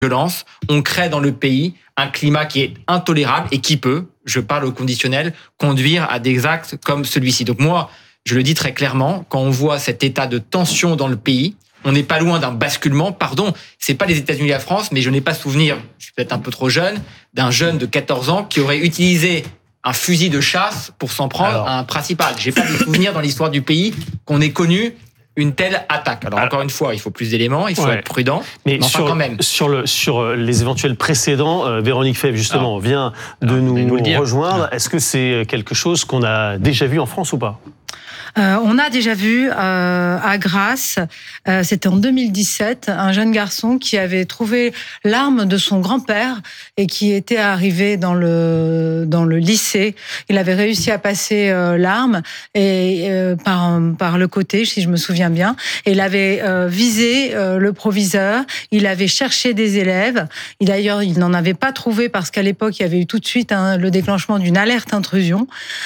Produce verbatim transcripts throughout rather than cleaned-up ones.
violence, on crée dans le pays un climat qui est intolérable et qui peut, je parle au conditionnel, conduire à des actes comme celui-ci. Donc moi, je le dis très clairement, quand on voit cet état de tension dans le pays, on n'est pas loin d'un basculement. Pardon, c'est pas les États-Unis et la France, mais je n'ai pas souvenir, je suis peut-être un peu trop jeune, d'un jeune de quatorze ans qui aurait utilisé un fusil de chasse pour s'en prendre Alors... à un principal. J'ai pas de souvenir dans l'histoire du pays qu'on ait connu une telle attaque. Alors, Alors encore une fois, il faut plus d'éléments, il faut ouais. être prudent, mais, mais enfin sur, quand même. Sur, le, sur les éventuels précédents, euh, Véronique Fèvre, justement, Alors, vient de Alors, nous, nous rejoindre. Est-ce que c'est quelque chose qu'on a déjà vu en France ou pas ? Euh, on a déjà vu euh, à Grasse, euh, c'était en deux mille dix-sept, un jeune garçon qui avait trouvé l'arme de son grand-père et qui était arrivé dans le dans le lycée. Il avait réussi à passer euh, l'arme et euh, par par le côté, si je me souviens bien. Et il avait euh, visé euh, le proviseur. Il avait cherché des élèves. Et d'ailleurs, il n'en avait pas trouvé parce qu'à l'époque, il y avait eu tout de suite hein, le déclenchement d'une alerte intrusion.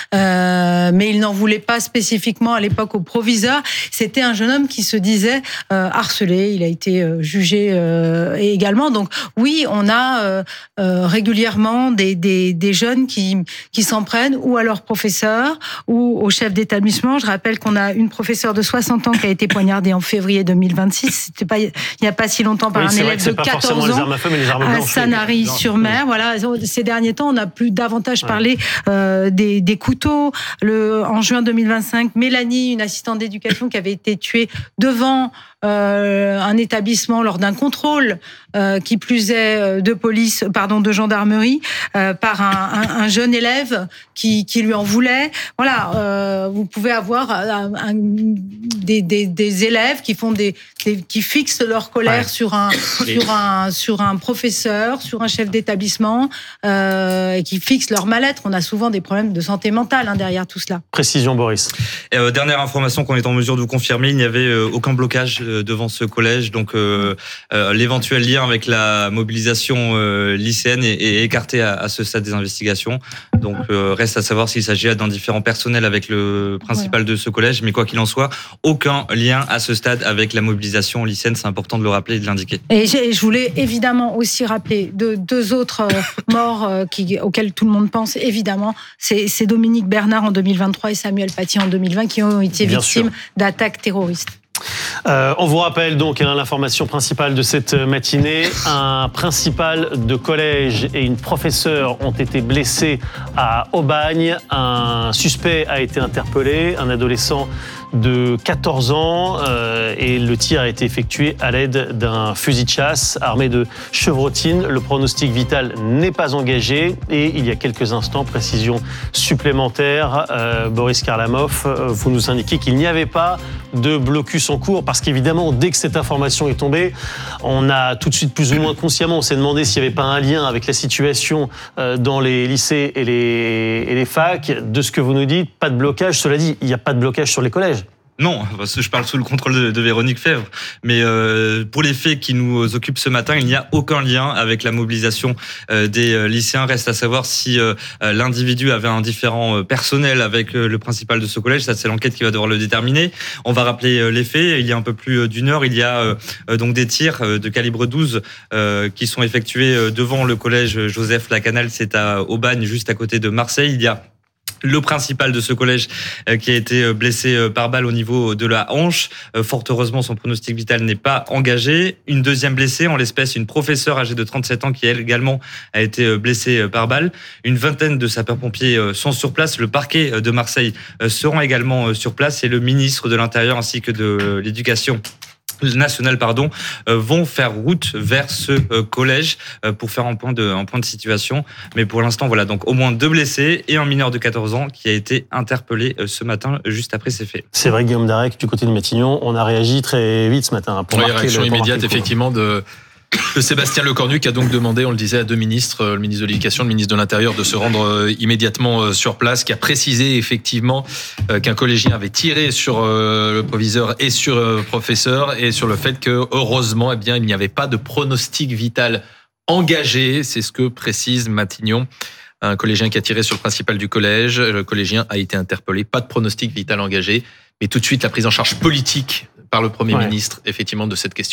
Euh, mais il n'en voulait pas spécifiquement à l'époque au proviseur. C'était un jeune homme qui se disait euh, harcelé. Il a été euh, jugé euh, également. Donc oui, on a euh, euh, régulièrement des, des, des jeunes qui, qui s'en prennent ou à leur professeur ou au chef d'établissement. Je rappelle qu'on a une professeure de soixante ans qui a été poignardée en février deux mille vingt-six. C'était pas il n'y a pas si longtemps par oui, un élève de quatorze ans à Sanary-sur-Mer. Voilà, ces derniers temps, on a plus davantage ouais. parlé euh, des, des couteaux. Le, en juin deux mille vingt-cinq, Mélanie, une assistante d'éducation qui avait été tuée devant euh, un établissement lors d'un contrôle euh, qui plus est euh, de police, pardon, de gendarmerie, euh, par un, un, un jeune élève qui, qui lui en voulait. Voilà, euh, vous pouvez avoir un, un, des, des, des élèves qui font des, des qui fixent leur colère ouais. sur un sur un sur un professeur, sur un chef d'établissement, euh, et qui fixent leur mal-être. On a souvent des problèmes de santé mentale hein, derrière tout cela. Précision, Boris. Et euh, dernière information qu'on est en mesure de vous confirmer, il n'y avait euh, aucun blocage euh, devant ce collège, donc euh, euh, l'éventuel lien avec la mobilisation euh, lycéenne est, est écarté à, à ce stade des investigations. Donc euh, reste à savoir s'il s'agit d'un différent personnel avec le principal ouais. de ce collège, mais quoi qu'il en soit, aucun lien à ce stade avec la mobilisation lycéenne, c'est important de le rappeler et de l'indiquer. Et je voulais évidemment aussi rappeler de, deux autres euh, morts euh, qui, auxquelles tout le monde pense, évidemment, c'est, c'est Dominique Bernard en deux mille vingt-trois et Samuel Paty en deux mille vingt qui ont été Bien victimes sûr. d'attaques terroristes. Euh, on vous rappelle donc hein, l'information principale de cette matinée. Un principal de collège et une professeure ont été blessés à Aubagne. Un suspect a été interpellé, un adolescent de quatorze ans, euh, et le tir a été effectué à l'aide d'un fusil de chasse armé de chevrotine. Le pronostic vital n'est pas engagé et il y a quelques instants, précision supplémentaire, euh, Boris Karlamov, vous nous indiquez qu'il n'y avait pas de blocus en cours parce qu'évidemment, dès que cette information est tombée, on a tout de suite plus ou moins consciemment, on s'est demandé s'il n'y avait pas un lien avec la situation euh, dans les lycées et les, et les facs. De ce que vous nous dites, pas de blocage. Cela dit, il n'y a pas de blocage sur les collèges. Non, parce que je parle sous le contrôle de, de Véronique Fèvre. Mais euh, pour les faits qui nous occupent ce matin, il n'y a aucun lien avec la mobilisation euh, des lycéens. Reste à savoir si euh, l'individu avait un différend personnel avec euh, le principal de ce collège. Ça, c'est l'enquête qui va devoir le déterminer. On va rappeler euh, les faits. Il y a un peu plus d'une heure, il y a euh, donc des tirs euh, de calibre douze euh, qui sont effectués euh, devant le collège Joseph Lacanal. C'est à Aubagne, juste à côté de Marseille. Il y a le principal de ce collège euh, qui a été blessé euh, par balle au niveau de la hanche. Euh, fort heureusement, son pronostic vital n'est pas engagé. Une deuxième blessée, en l'espèce une professeure âgée de trente-sept ans qui, elle, également, a été blessée euh, par balle. Une vingtaine de sapeurs-pompiers euh, sont sur place. Le parquet de Marseille euh, seront également euh, sur place et le ministre de l'Intérieur ainsi que de euh, l'Éducation nationale pardon, euh, vont faire route vers ce euh, collège euh, pour faire un point, de, un point de situation. Mais pour l'instant, voilà, donc au moins deux blessés et un mineur de quatorze ans qui a été interpellé euh, ce matin, juste après ces faits. C'est vrai, Guillaume Darec, du côté de Matignon, on a réagi très vite ce matin. Pour oui, réaction le, immédiate, effectivement, de... de Sébastien Lecornu qui a donc demandé, on le disait, à deux ministres, le ministre de l'Éducation, le ministre de l'Intérieur, de se rendre immédiatement sur place, qui a précisé effectivement qu'un collégien avait tiré sur le proviseur et sur le professeur et sur le fait que, heureusement, eh bien, il n'y avait pas de pronostic vital engagé. C'est ce que précise Matignon. Un collégien qui a tiré sur le principal du collège. Le collégien a été interpellé. Pas de pronostic vital engagé. Mais tout de suite, la prise en charge politique par le Premier ouais. ministre, effectivement, de cette question-là.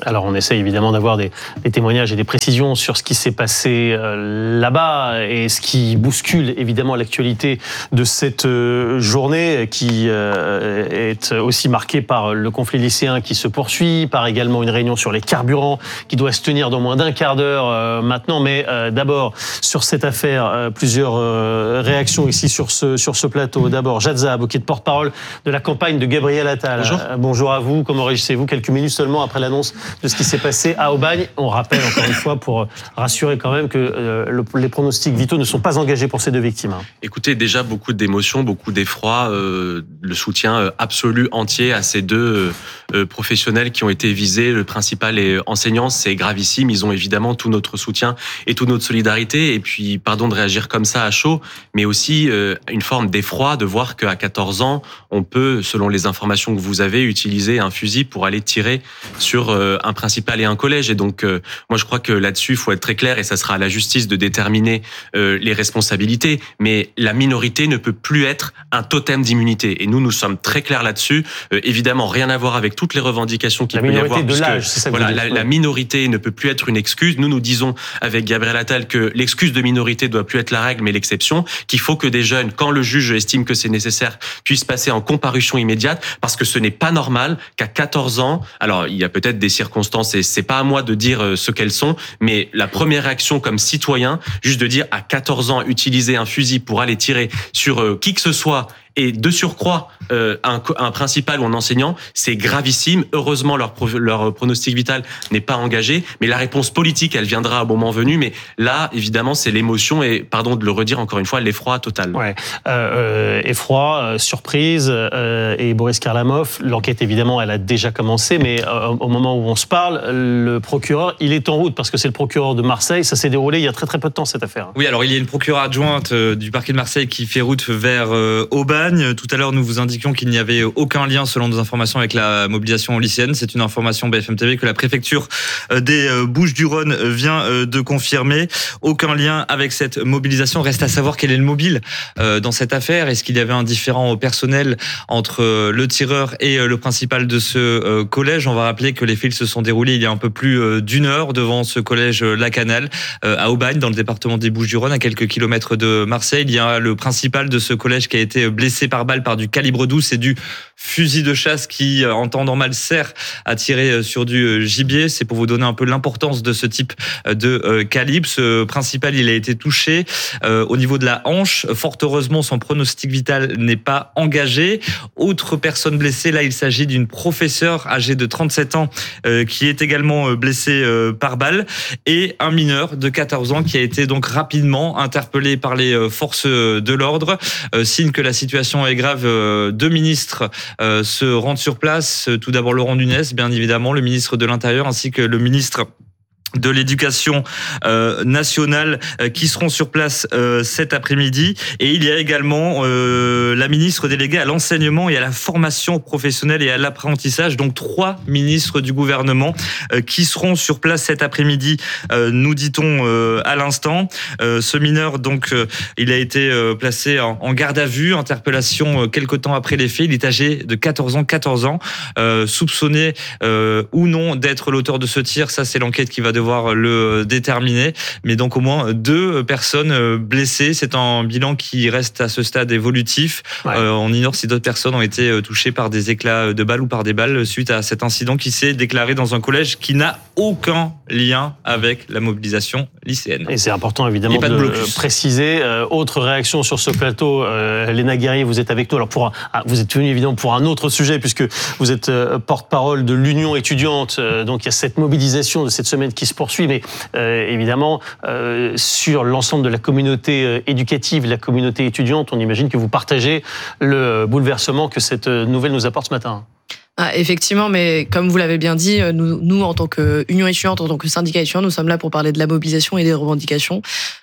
Alors on essaie évidemment d'avoir des, des témoignages et des précisions sur ce qui s'est passé euh, là-bas et ce qui bouscule évidemment l'actualité de cette euh, journée qui euh, est aussi marquée par le conflit lycéen qui se poursuit, par également une réunion sur les carburants qui doit se tenir dans moins d'un quart d'heure euh, maintenant. Mais euh, d'abord sur cette affaire, euh, plusieurs euh, réactions ici sur ce, sur ce plateau. D'abord Jad Zahab, qui est porte-parole de la campagne de Gabriel Attal. Bonjour. Euh, bonjour à vous, comment réagissez-vous quelques minutes seulement après l'annonce de ce qui s'est passé à Aubagne? On rappelle encore une fois pour rassurer quand même que euh, le, les pronostics vitaux ne sont pas engagés pour ces deux victimes. Écoutez, déjà beaucoup d'émotions, beaucoup d'effroi, euh, le soutien absolu entier à ces deux euh, professionnels qui ont été visés. Le principal est enseignant, c'est gravissime. Ils ont évidemment tout notre soutien et toute notre solidarité. Et puis, pardon de réagir comme ça à chaud, mais aussi euh, une forme d'effroi de voir qu'à quatorze ans, on peut, selon les informations que vous avez, utiliser un fusil pour aller tirer sur euh, un principal et un collège. Et donc, euh, moi, je crois que là-dessus, il faut être très clair et ça sera à la justice de déterminer euh, les responsabilités. Mais la minorité ne peut plus être un totem d'immunité. Et nous, nous sommes très clairs là-dessus. Euh, évidemment, rien à voir avec toutes les revendications qu'il peut y avoir. La minorité de l'âge, c'est ça que voilà, vous dites. la, la minorité ne peut plus être une excuse. Nous, nous disons avec Gabriel Attal que l'excuse de minorité doit plus être la règle, mais l'exception. Qu'il faut que des jeunes, quand le juge estime que c'est nécessaire, puissent passer en comparution immédiate, parce que ce n'est pas normal qu'à quatorze ans, alors il y a peut-être des circonstances et c'est pas à moi de dire ce qu'elles sont, mais la première réaction comme citoyen, juste de dire à quatorze ans, utiliser un fusil pour aller tirer sur qui que ce soit, et de surcroît, euh, un, un principal ou un enseignant, c'est gravissime. Heureusement, leur, pro, leur pronostic vital n'est pas engagé, mais la réponse politique, elle viendra au moment venu. Mais là, évidemment, c'est l'émotion et, pardon de le redire encore une fois, l'effroi total. Ouais, euh, euh, effroi, euh, surprise, euh, et Boris Karlamov, l'enquête évidemment, elle a déjà commencé, mais euh, au moment où on se parle, le procureur, il est en route parce que c'est le procureur de Marseille. Ça s'est déroulé il y a très très peu de temps cette affaire. Oui, alors il y a une procureure adjointe euh, du parquet de Marseille qui fait route vers euh, Aubagne. Tout à l'heure, nous vous indiquions qu'il n'y avait aucun lien, selon nos informations, avec la mobilisation lycéenne. C'est une information B F M T V que la préfecture des Bouches-du-Rhône vient de confirmer. Aucun lien avec cette mobilisation. Reste à savoir quel est le mobile dans cette affaire. Est-ce qu'il y avait un différend personnel entre le tireur et le principal de ce collège? On va rappeler que les faits se sont déroulés il y a un peu plus d'une heure devant ce collège Lacanal à Aubagne, dans le département des Bouches-du-Rhône, à quelques kilomètres de Marseille. Il y a le principal de ce collège qui a été blessé par balle par du calibre douze et du fusil de chasse qui, en temps normal, sert à tirer sur du gibier. C'est pour vous donner un peu l'importance de ce type de calibre. Ce principal, il a été touché euh, au niveau de la hanche. Fort heureusement, son pronostic vital n'est pas engagé. Autre personne blessée, là, il s'agit d'une professeure âgée de trente-sept ans euh, qui est également blessée euh, par balle, et un mineur de quatorze ans qui a été donc rapidement interpellé par les forces de l'ordre. Euh, signe que la situation est grave, euh, deux ministres euh, se rendent sur place. Tout d'abord Laurent Nunez, bien évidemment, le ministre de l'Intérieur, ainsi que le ministre de l'éducation euh, nationale euh, qui seront sur place euh, cet après-midi. Et il y a également euh, la ministre déléguée à l'enseignement et à la formation professionnelle et à l'apprentissage, donc trois ministres du gouvernement euh, qui seront sur place cet après-midi, euh, nous dit-on euh, à l'instant. Euh, ce mineur, donc, euh, il a été euh, placé en, en garde à vue, interpellation euh, quelque temps après les faits. Il est âgé de quatorze ans, quatorze ans, euh, soupçonné euh, ou non d'être l'auteur de ce tir. Ça, c'est l'enquête qui va devoir le déterminer, mais donc au moins deux personnes blessées. C'est un bilan qui reste à ce stade évolutif. Ouais. Euh, on ignore si d'autres personnes ont été touchées par des éclats de balles ou par des balles suite à cet incident qui s'est déclaré dans un collège qui n'a aucun lien avec la mobilisation lycéenne. Et c'est important évidemment de, de le préciser. Euh, autre réaction sur ce plateau, euh, Léna Guerrier, vous êtes avec nous. Alors pour un, ah, vous êtes venu évidemment pour un autre sujet puisque vous êtes euh, porte-parole de l'Union étudiante. Euh, donc il y a cette mobilisation de cette semaine qui se poursuit, mais euh, évidemment, euh, sur l'ensemble de la communauté euh, éducative, la communauté étudiante, on imagine que vous partagez le bouleversement que cette nouvelle nous apporte ce matin. Ah, effectivement, mais comme vous l'avez bien dit, nous, nous en tant qu'union étudiante, en tant que syndicat étudiant, nous sommes là pour parler de la mobilisation et des revendications.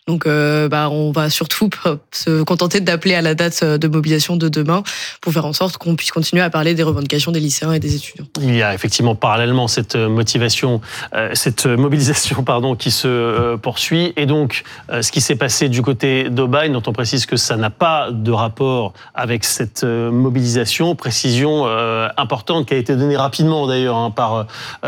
Donc, euh, bah, on va surtout se contenter d'appeler à la date de mobilisation de demain pour faire en sorte qu'on puisse continuer à parler des revendications des lycéens et des étudiants. Il y a effectivement parallèlement cette motivation, euh, cette mobilisation, pardon, qui se euh, poursuit. Et donc, euh, ce qui s'est passé du côté d'Aubagne, dont on précise que ça n'a pas de rapport avec cette euh, mobilisation, précision euh, importante qui a été donnée rapidement d'ailleurs hein, par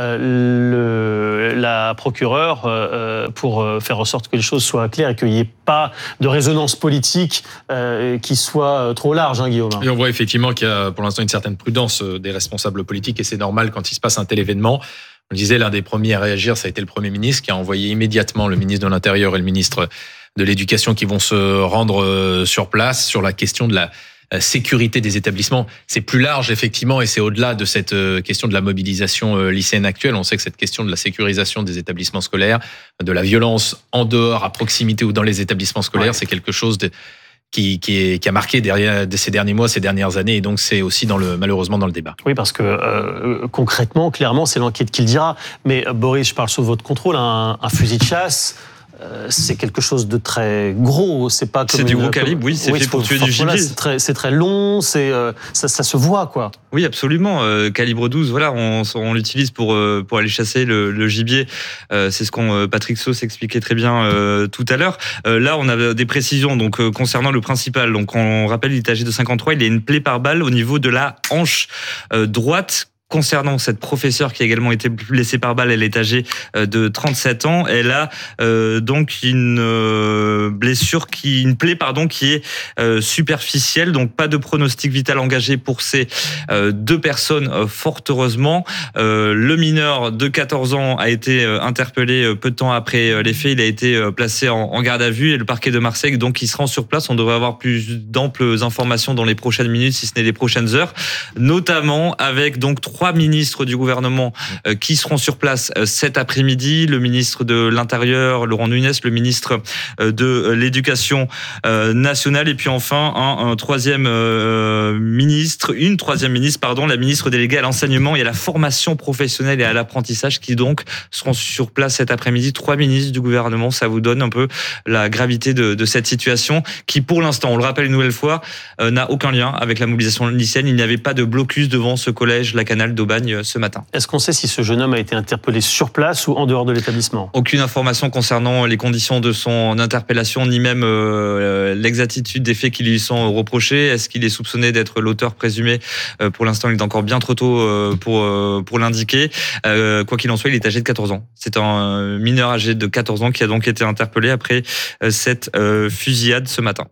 euh, le, la procureure euh, pour faire en sorte que les choses soient claires et qu'il n'y ait pas de résonance politique euh, qui soit trop large, hein, Guillaume. Et on voit effectivement qu'il y a pour l'instant une certaine prudence des responsables politiques et c'est normal quand il se passe un tel événement. On le disait, l'un des premiers à réagir, ça a été le Premier ministre qui a envoyé immédiatement le ministre de l'Intérieur et le ministre de l'Éducation qui vont se rendre sur place sur la question de la sécurité des établissements. C'est plus large, effectivement, et c'est au-delà de cette question de la mobilisation lycéenne actuelle. On sait que cette question de la sécurisation des établissements scolaires, de la violence en dehors, à proximité ou dans les établissements scolaires, ouais. c'est quelque chose de, qui, qui, est, qui a marqué derrière, ces derniers mois, ces dernières années, et donc c'est aussi dans le, malheureusement dans le débat. Oui, parce que euh, concrètement, clairement, c'est l'enquête qui le dira. Mais Boris, je parle sous votre contrôle, un, un fusil de chasse... c'est quelque chose de très gros, c'est pas comme c'est du une, gros calibre, oui, c'est oui, fait pour tuer du gibier. Voilà, c'est très, c'est très long, c'est euh, ça, ça se voit quoi. Oui, absolument. Euh, calibre douze, voilà, on, on l'utilise pour euh, pour aller chasser le, le gibier. Euh, c'est ce qu'on euh, Patrick Sauce expliquait très bien euh, tout à l'heure. Euh, là, on a des précisions donc euh, concernant le principal. Donc, on rappelle, il est âgé de cinquante-trois, il a une plaie par balle au niveau de la hanche euh, droite. Concernant cette professeure qui a également été blessée par balle, elle est âgée de trente-sept ans. Elle a euh, donc une euh, blessure, qui, une plaie pardon, qui est euh, superficielle, donc pas de pronostic vital engagé pour ces euh, deux personnes, euh, fort heureusement. Euh, le mineur de quatorze ans a été euh, interpellé euh, peu de temps après euh, les faits. Il a été euh, placé en, en garde à vue et le parquet de Marseille, donc il se rend sur place. On devrait avoir plus d'amples informations dans les prochaines minutes, si ce n'est les prochaines heures, notamment avec donc trois Trois ministres du gouvernement euh, qui seront sur place euh, cet après-midi. Le ministre de l'Intérieur, Laurent Nunez, le ministre euh, de l'Éducation euh, nationale, et puis enfin un, un troisième euh, ministre, une troisième ministre, pardon, la ministre déléguée à l'enseignement et à la formation professionnelle et à l'apprentissage, qui donc seront sur place cet après-midi. Trois ministres du gouvernement, ça vous donne un peu la gravité de, de cette situation, qui pour l'instant, on le rappelle une nouvelle fois, euh, n'a aucun lien avec la mobilisation lycéenne. Il n'y avait pas de blocus devant ce collège, la Canale d'Aubagne ce matin. Est-ce qu'on sait si ce jeune homme a été interpellé sur place ou en dehors de l'établissement ? Aucune information concernant les conditions de son interpellation, ni même euh, l'exactitude des faits qui lui sont reprochés. Est-ce qu'il est soupçonné d'être l'auteur présumé ? euh, Pour l'instant, il est encore bien trop tôt euh, pour, euh, pour l'indiquer. Euh, quoi qu'il en soit, il est âgé de quatorze ans. C'est un mineur âgé de quatorze ans qui a donc été interpellé après euh, cette euh, fusillade ce matin.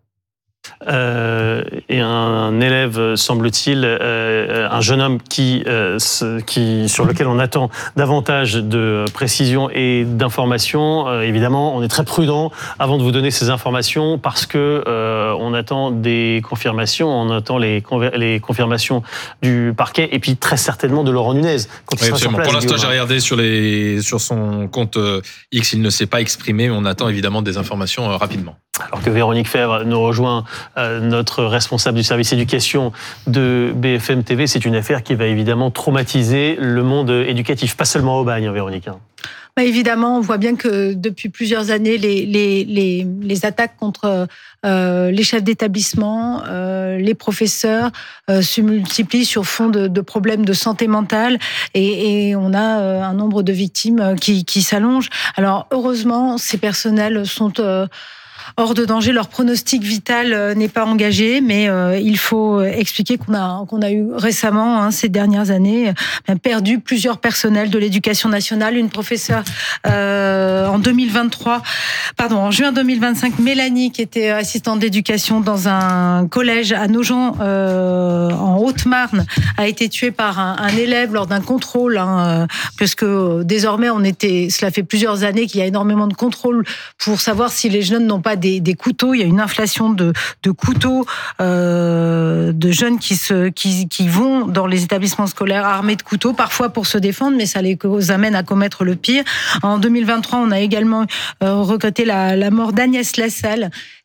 Euh, et un, un élève, semble-t-il, euh, un jeune homme qui, euh, qui, sur lequel on attend davantage de précisions et d'informations. Euh, évidemment, on est très prudent avant de vous donner ces informations parce que euh, on attend des confirmations, on attend les, les confirmations du parquet et puis très certainement de Laurent Nunez. Quand il oui, sera sur place, pour l'instant, Guillaume. j'ai regardé sur, les, sur son compte X, il ne s'est pas exprimé. On attend évidemment des informations rapidement. Alors que Véronique Fèvre nous rejoint, euh, notre responsable du service éducation de B F M T V, c'est une affaire qui va évidemment traumatiser le monde éducatif, pas seulement Aubagne, hein, Véronique. Bah évidemment, on voit bien que depuis plusieurs années, les, les, les, les attaques contre euh, les chefs d'établissement, euh, les professeurs euh, se multiplient sur fond de, de problèmes de santé mentale et, et on a euh, un nombre de victimes qui, qui s'allonge. Alors heureusement, ces personnels sont... Euh, hors de danger, leur pronostic vital n'est pas engagé, mais euh, il faut expliquer qu'on a qu'on a eu récemment, hein, ces dernières années, perdu plusieurs personnels de l'éducation nationale. Une professeure euh, en deux mille vingt-trois, pardon, en juin deux mille vingt-cinq, Mélanie, qui était assistante d'éducation dans un collège à Nogent, euh, en Haute-Marne, a été tuée par un, un élève lors d'un contrôle, hein, parce que désormais on était, cela fait plusieurs années qu'il y a énormément de contrôles pour savoir si les jeunes n'ont pas des, des couteaux. Il y a une inflation de, de couteaux, euh, de jeunes qui, se, qui, qui vont dans les établissements scolaires armés de couteaux, parfois pour se défendre, mais ça les amène à commettre le pire. En deux mille vingt-trois, on a également euh, regretté la, la mort d'Agnès Lassalle,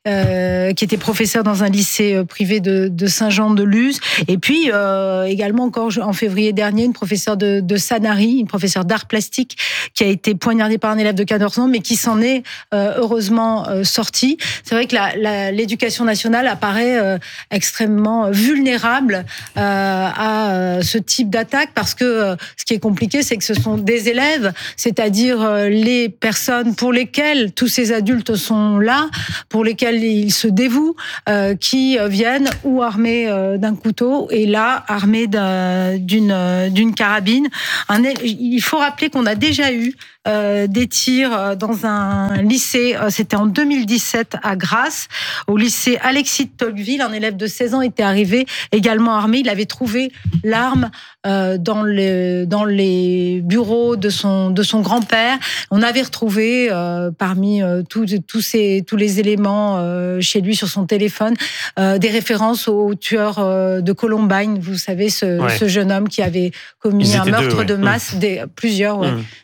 euh, qui était professeur dans un lycée privé de, de Saint-Jean-de-Luz. Et puis euh, également encore en février dernier, une professeure de, de Sanary, une professeure d'art plastique qui a été poignardée par un élève de quatorze ans, mais qui s'en est euh, heureusement euh, sortie. C'est vrai que la, la, l'éducation nationale apparaît euh, extrêmement vulnérable euh, à euh, ce type d'attaque parce que euh, ce qui est compliqué, c'est que ce sont des élèves, c'est-à-dire euh, les personnes pour lesquelles tous ces adultes sont là, pour lesquels ils se dévouent, euh, qui viennent ou armés euh, d'un couteau et là armés d'un, d'une, euh, d'une carabine. Un, il faut rappeler qu'on a déjà eu euh, des tirs dans un lycée, euh, c'était en deux mille dix-sept à Grasse, au lycée Alexis de Tocqueville. Un élève de seize ans était arrivé également armé. Il avait trouvé l'arme euh, dans, le, dans les bureaux de son, de son grand-père. On avait retrouvé euh, parmi euh, tous, tous, ces, tous les éléments euh, chez lui sur son téléphone euh, des références au tueur euh, de Columbine. Vous savez, ce, ouais. ce jeune homme qui avait commis un meurtre deux, ouais. de masse, mmh. des, plusieurs, ouais, mmh.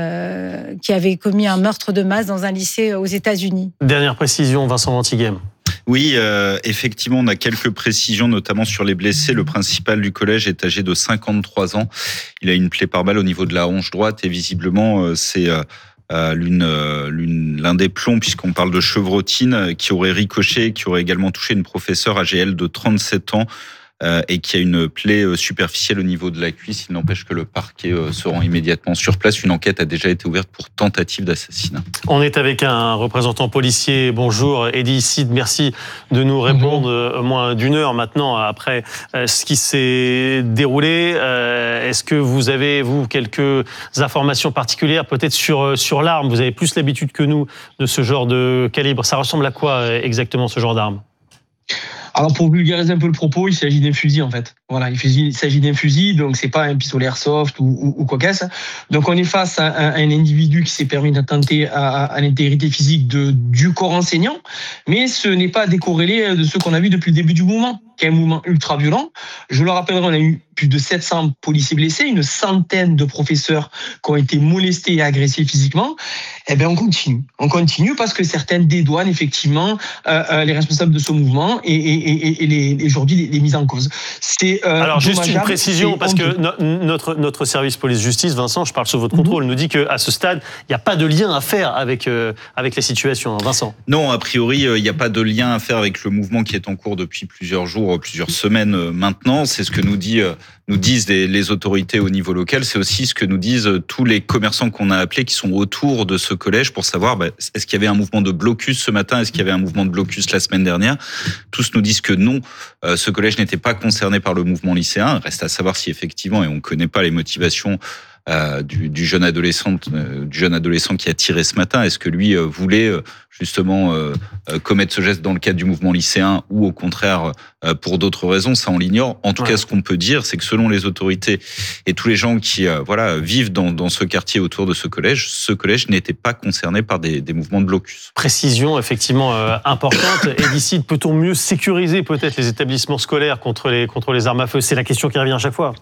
euh, qui avait commis un meurtre de masse dans un lycée aux États-Unis. Dernière précision, Vincent Vantiguem. Oui, euh, effectivement, on a quelques précisions, notamment sur les blessés. Le principal du collège est âgé de cinquante-trois ans. Il a une plaie par balle au niveau de la hanche droite et visiblement, euh, c'est euh, euh, l'une, euh, l'une, l'un des plombs, puisqu'on parle de chevrotine, euh, qui aurait ricoché, qui aurait également touché une professeure âgée, elle, de trente-sept ans. Euh, et qui a une plaie superficielle au niveau de la cuisse. Il n'empêche que le parquet euh, se rend immédiatement sur place. Une enquête a déjà été ouverte pour tentative d'assassinat. On est avec un représentant policier. Bonjour, Eddy Sid. Merci de nous répondre euh, moins d'une heure maintenant après euh, ce qui s'est déroulé. Euh, est-ce que vous avez, vous, quelques informations particulières peut-être sur, sur l'arme? Vous avez plus l'habitude que nous de ce genre de calibre. Ça ressemble à quoi exactement ce genre d'arme? Alors pour vulgariser un peu le propos, il s'agit d'un fusil en fait. Voilà, il s'agit d'un fusil, donc c'est pas un pistolet airsoft ou, ou, ou quoi qu'est-ce. Donc on est face à un, à un individu qui s'est permis d'attenter à, à l'intégrité physique de, du corps enseignant, mais ce n'est pas décorrélé de ce qu'on a vu depuis le début du mouvement, qui est un mouvement ultra violent. Je le rappellerai, on a eu plus de sept cents policiers blessés, une centaine de professeurs qui ont été molestés et agressés physiquement. Eh bien, on continue. On continue parce que certains dédouanent effectivement euh, les responsables de ce mouvement et, et, et, et les, aujourd'hui les, les mises en cause. C'est euh, alors juste une précision parce que no, notre notre service police-justice, Vincent, je parle sous votre contrôle, mm-hmm. nous dit que à ce stade, il n'y a pas de lien à faire avec euh, avec la situation. Vincent. Non, a priori, il euh, n'y a pas de lien à faire avec le mouvement qui est en cours depuis plusieurs jours, plusieurs semaines euh, maintenant. C'est ce que nous dit. Euh, nous disent les, les autorités au niveau local, c'est aussi ce que nous disent tous les commerçants qu'on a appelés qui sont autour de ce collège pour savoir bah, est-ce qu'il y avait un mouvement de blocus ce matin, est-ce qu'il y avait un mouvement de blocus la semaine dernière. Tous nous disent que non, euh, ce collège n'était pas concerné par le mouvement lycéen. Reste à savoir si effectivement, et on ne connaît pas les motivations euh, du, du jeune adolescent, euh, du jeune adolescent qui a tiré ce matin, est-ce que lui euh, voulait euh, justement euh, euh, commettre ce geste dans le cadre du mouvement lycéen ou au contraire euh, pour d'autres raisons, ça on l'ignore. En tout ouais. cas, ce qu'on peut dire, c'est que selon les autorités et tous les gens qui euh, voilà vivent dans, dans ce quartier autour de ce collège, ce collège n'était pas concerné par des, des mouvements de blocus. Précision effectivement euh, importante. Eddy Sid, peut-on mieux sécuriser peut-être les établissements scolaires contre les, contre les armes à feu? C'est la question qui revient à chaque fois.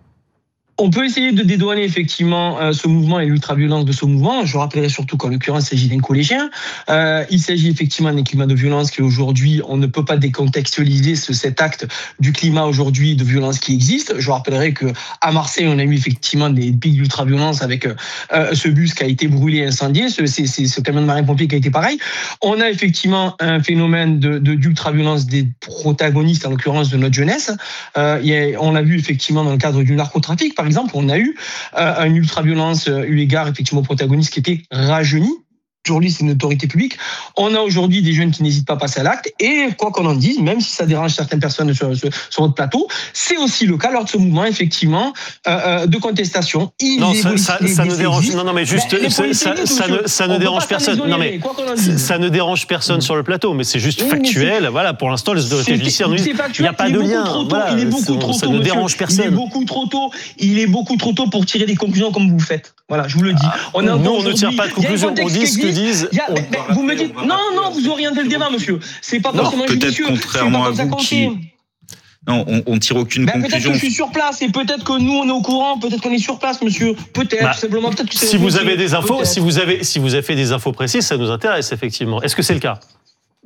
On peut essayer de dédouaner effectivement euh, ce mouvement et l'ultra-violence de ce mouvement. Je rappellerai surtout qu'en l'occurrence, il s'agit d'un collégien. Euh, il s'agit effectivement d'un climat de violence qui aujourd'hui, on ne peut pas décontextualiser ce, cet acte du climat aujourd'hui de violence qui existe. Je rappellerai que à Marseille, on a eu effectivement des pics d'ultra-violence avec euh, ce bus qui a été brûlé, incendié, ce, c'est, c'est, ce camion de marine-pompier qui a été pareil. On a effectivement un phénomène de, de, d'ultra-violence des protagonistes, en l'occurrence de notre jeunesse. Euh, il y a, on l'a vu effectivement dans le cadre du narcotrafic, par exemple. Par exemple, on a eu euh, une ultra-violence euh, eu égard effectivement au protagoniste qui était rajeuni. Aujourd'hui, c'est une autorité publique. On a aujourd'hui des jeunes qui n'hésitent pas à passer à l'acte. Et quoi qu'on en dise, même si ça dérange certaines personnes sur, sur, sur notre plateau, c'est aussi le cas lors de ce mouvement, effectivement, euh, de contestation. Il non, ça, ça, ça ne dérange. Non, non, mais juste, ben, ça, ça, ça, ne, ça ne dérange personne. Non, mais ça ne dérange personne sur le plateau, mais c'est juste oui, factuel. C'est... Voilà, pour l'instant, les autorités judiciaires nous disent il n'y a pas de lien. Voilà, il est beaucoup trop tôt. Ça ne dérange personne. Il est beaucoup trop tôt. Il est beaucoup trop tôt pour tirer des conclusions comme vous le faites. Voilà, je vous le dis. On Nous, on ne tire pas de conclusion. On dit ce que disent. A, mais, mais, vous me dites, non, non, vous orientez le débat, monsieur. C'est pas forcément judicieux. Peut-être contrairement à vous qui... Non, on, on tire aucune bah, conclusion. Peut-être que je suis sur place et peut-être que nous on est au courant, peut-être qu'on est sur place, monsieur. Peut-être, bah, simplement, peut-être que c'est si vous avez des infos, peut-être. si vous avez, si vous avez fait des infos précises, ça nous intéresse effectivement. Est-ce que c'est le cas?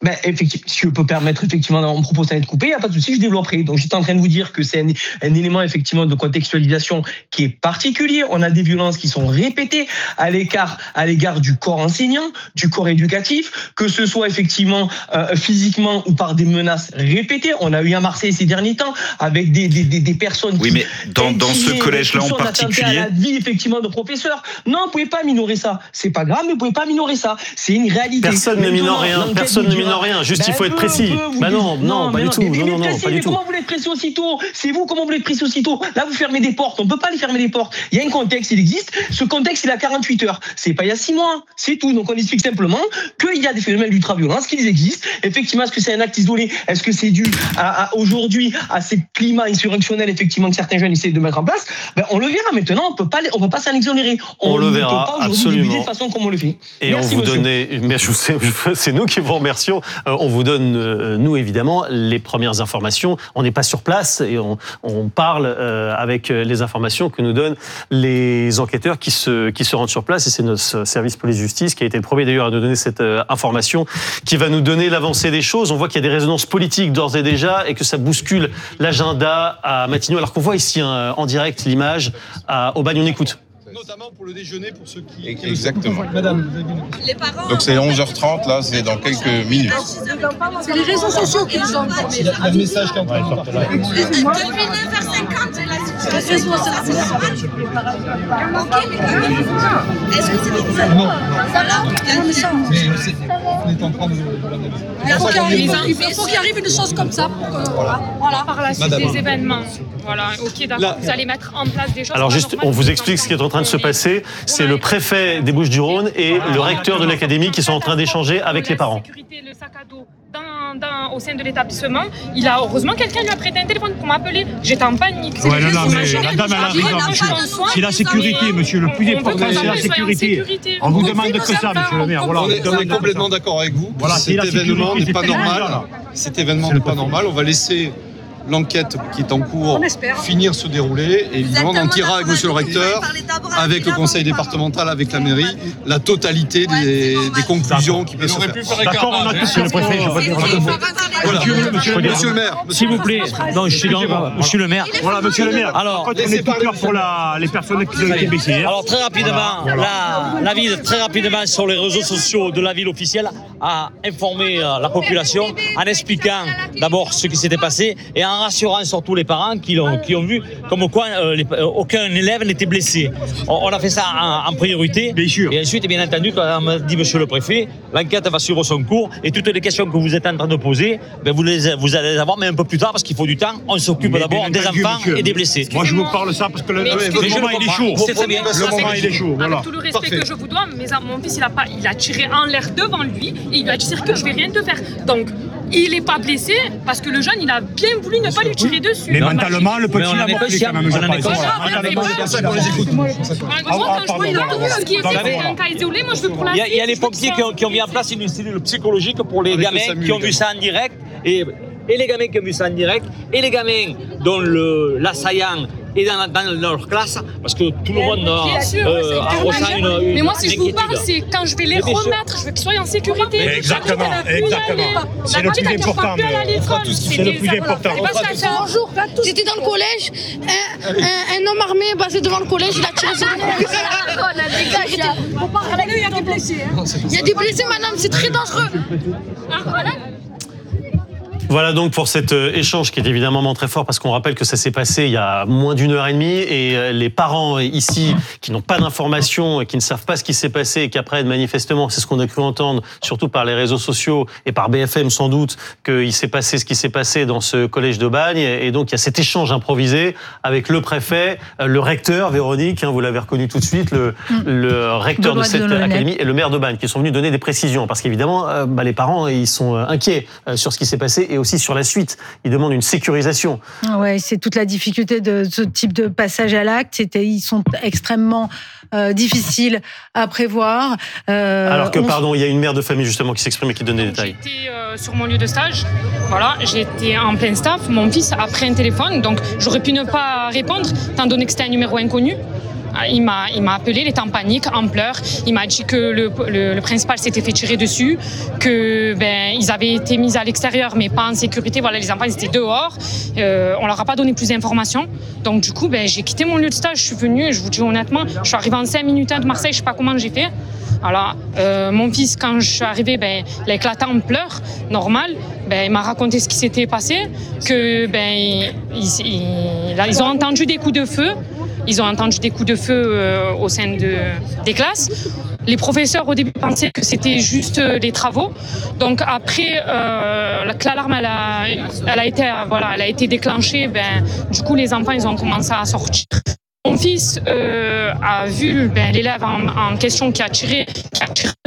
Ben, effectivement, si je peux permettre, effectivement, on me propose d'être coupé, il n'y a pas de souci, je développerai. Donc, j'étais en train de vous dire que c'est un, un élément, effectivement, de contextualisation qui est particulier. On a des violences qui sont répétées à l'écart, à l'égard du corps enseignant, du corps éducatif, que ce soit, effectivement, euh, physiquement ou par des menaces répétées. On a eu à Marseille ces derniers temps, avec des, des, des, des personnes oui, qui... mais dans, dans ce collège-là en particulier... à la vie, effectivement, de professeurs. Non, vous pouvez pas minorer ça. C'est pas grave, mais vous pouvez pas minorer ça. C'est une réalité. Personne ne minore rien. Personne ne minore rien. Juste, ben il faut être précis. Bah non, non, pas du tout. Non, non, non, pas du tout. Comment vous voulez être précis aussitôt? C'est vous, comment vous voulez être précis aussitôt? Là, vous fermez des portes. On peut pas les fermer les portes. Il y a un contexte, il existe. Ce contexte, il a quarante-huit heures. C'est pas il y a six mois. C'est tout. Donc, on explique simplement qu'il y a des phénomènes d'ultra-violence, qu'ils existent. Effectivement, est-ce que c'est un acte isolé? Est-ce que c'est dû à, à aujourd'hui à ces climats insurrectionnels, effectivement, que certains jeunes essaient de mettre en place? Ben, on le verra maintenant. On peut pas, on peut pas s'en exonérer. On, on le verra. On peut pas absolument. De façon comme on le fait. Et Merci, on vous donnait, mais je sais, c'est nous qui vous remercions. Euh, on vous donne, euh, nous évidemment, les premières informations. On n'est pas sur place et on, on parle euh, avec les informations que nous donnent les enquêteurs qui se, qui se rendent sur place. Et c'est notre service police-justice qui a été le premier d'ailleurs à nous donner cette euh, information qui va nous donner l'avancée des choses. On voit qu'il y a des résonances politiques d'ores et déjà et que ça bouscule l'agenda à Matignon. Alors qu'on voit ici hein, en direct l'image à Aubagne. On écoute. Notamment pour le déjeuner, pour ceux qui... qui Exactement. Madame, les parents, donc c'est onze heures trente, là, c'est dans quelques minutes. C'est les réseaux sociaux qui nous ont informés. Il y a un message qui est en train de sortir là. Depuis neuf heures cinquante, la situation... Est-ce que c'est des amis? Non. Mais on est en train de... Il faut qu'il arrive, il faut qu'il arrive une chose comme ça pour que... Voilà. Voilà. Par la suite des événements. Voilà, ok, d'accord. Vous allez mettre en place des choses... Alors juste, on vous explique ce qui est en train de se passer. C'est le préfet des Bouches-du-Rhône et le recteur de l'académie qui sont en train d'échanger avec les parents. Le sac à dos dans, dans, au sein de l'établissement, il a heureusement quelqu'un lui a prêté un téléphone pour m'appeler. J'étais en panique. Ouais, non, non, mais la dame, elle a raison, monsieur. C'est la sécurité, monsieur. Le plus important, c'est la sécurité. On vous demande que ça, monsieur le maire. Voilà, on est, on est complètement d'accord avec vous. Voilà, cet événement n'est pas normal. Cet événement n'est pas normal. On va laisser l'enquête qui est en cours finir se dérouler et évidemment on en tirera avec monsieur le recteur, avec le conseil départemental, avec la mairie, la totalité des, des conclusions qui peuvent se faire. D'accord, on a tous le préfet. Voilà. Monsieur, monsieur le maire. S'il vous plaît. Non, je suis monsieur le maire. Voilà, monsieur le maire. Alors, on est tout cœur pour la, les personnes qui ont été blessées. Alors, très rapidement, la, la ville, très rapidement, sur les réseaux sociaux de la ville officielle, a informé la population en expliquant d'abord ce qui s'était passé et en rassurant surtout les parents qui ont, qui ont vu comme quoi euh, les, euh, aucun élève n'était blessé. On, on a fait ça en, en priorité. Bien sûr. Et ensuite, bien entendu, comme m'a dit monsieur le préfet, l'enquête va suivre son cours et toutes les questions que vous êtes en train de poser, ben vous, les, vous allez les avoir, mais un peu plus tard parce qu'il faut du temps. On s'occupe d'abord des enfants monsieur. Et des blessés. Moi, je vous parle ça parce que le, le, le moment il est chaud. C'est très bien. Le moment il est chaud. Voilà. Avec tout le respect Parfait. Que je vous dois, mais mon fils il a, pas, il a tiré en l'air devant lui et il lui a dit que je vais rien te faire. Donc, il n'est pas blessé parce que le jeune, il a bien voulu ne pas lui tirer dessus. Mais non, mentalement, le petit l'a morflé quand même. On en est conscient. Mentalement, on les écoute. Il y a les pompiers qui ont, qui ont mis en place une cellule psychologique pour les gamins qui ont vu ça en direct. Et, et les gamins qui ont vu ça en direct, et les gamins dont le, l'assaillant est dans, dans leur classe, parce que tout le monde euh, ressent une, une mais moi, si je vous inquiétude. parle, c'est quand je vais les remettre, je veux qu'ils soient en sécurité. Mais exactement, exactement. C'est le plus important. C'est le plus important. Un jour, j'étais dans le collège, un, un, un homme armé basé devant le collège, il a tiré sur le il y a des blessés. Il y a des blessés, madame, c'est très dangereux. Voilà donc pour cet échange qui est évidemment très fort parce qu'on rappelle que ça s'est passé il y a moins d'une heure et demie et les parents ici qui n'ont pas d'informations et qui ne savent pas ce qui s'est passé et qui apprennent manifestement, c'est ce qu'on a cru entendre, surtout par les réseaux sociaux et par B F M sans doute, qu'il s'est passé ce qui s'est passé dans ce collège d'Aubagne et donc il y a cet échange improvisé avec le préfet, le recteur, Véronique, hein, vous l'avez reconnu tout de suite, le, le recteur de, de cette académie et le maire d'Aubagne qui sont venus donner des précisions parce qu'évidemment euh, bah, les parents ils sont inquiets euh, sur ce qui s'est passé et aussi sur la suite. Ils demandent une sécurisation. Ouais, c'est toute la difficulté de ce type de passage à l'acte. C'était, ils sont extrêmement euh, difficiles à prévoir. Euh, Alors que, on... pardon, il y a une mère de famille justement qui s'exprime et qui donne des détails. J'étais euh, sur mon lieu de stage. Voilà, j'étais en plein staff. Mon fils a pris un téléphone, donc j'aurais pu ne pas répondre, étant donné que c'était un numéro inconnu. il m'a, il m'a appelé, il était en panique, en pleurs. Il m'a dit que le, le, le principal s'était fait tirer dessus, que ben ils avaient été mis à l'extérieur, mais pas en sécurité. Voilà, les enfants ils étaient dehors. Euh, on leur a pas donné plus d'informations. Donc du coup, ben j'ai quitté mon lieu de stage. Je suis venue. Je vous dis honnêtement, je suis arrivée en cinq minutes de Marseille. Je sais pas comment j'ai fait. Alors, euh, mon fils, quand je suis arrivée, ben, il a éclaté en pleurs, normal. Ben, il m'a raconté ce qui s'était passé, que ben, ils, ils, ils ont entendu des coups de feu. Ils ont entendu des coups de feu euh, au sein de, des classes. Les professeurs, au début, pensaient que c'était juste des travaux. Donc après, euh, que l'alarme elle a, elle a été, voilà, elle a été déclenchée, ben, du coup, les enfants, ils ont commencé à sortir. Mon fils euh, a vu ben, l'élève en, en question qui a tiré, qui a tiré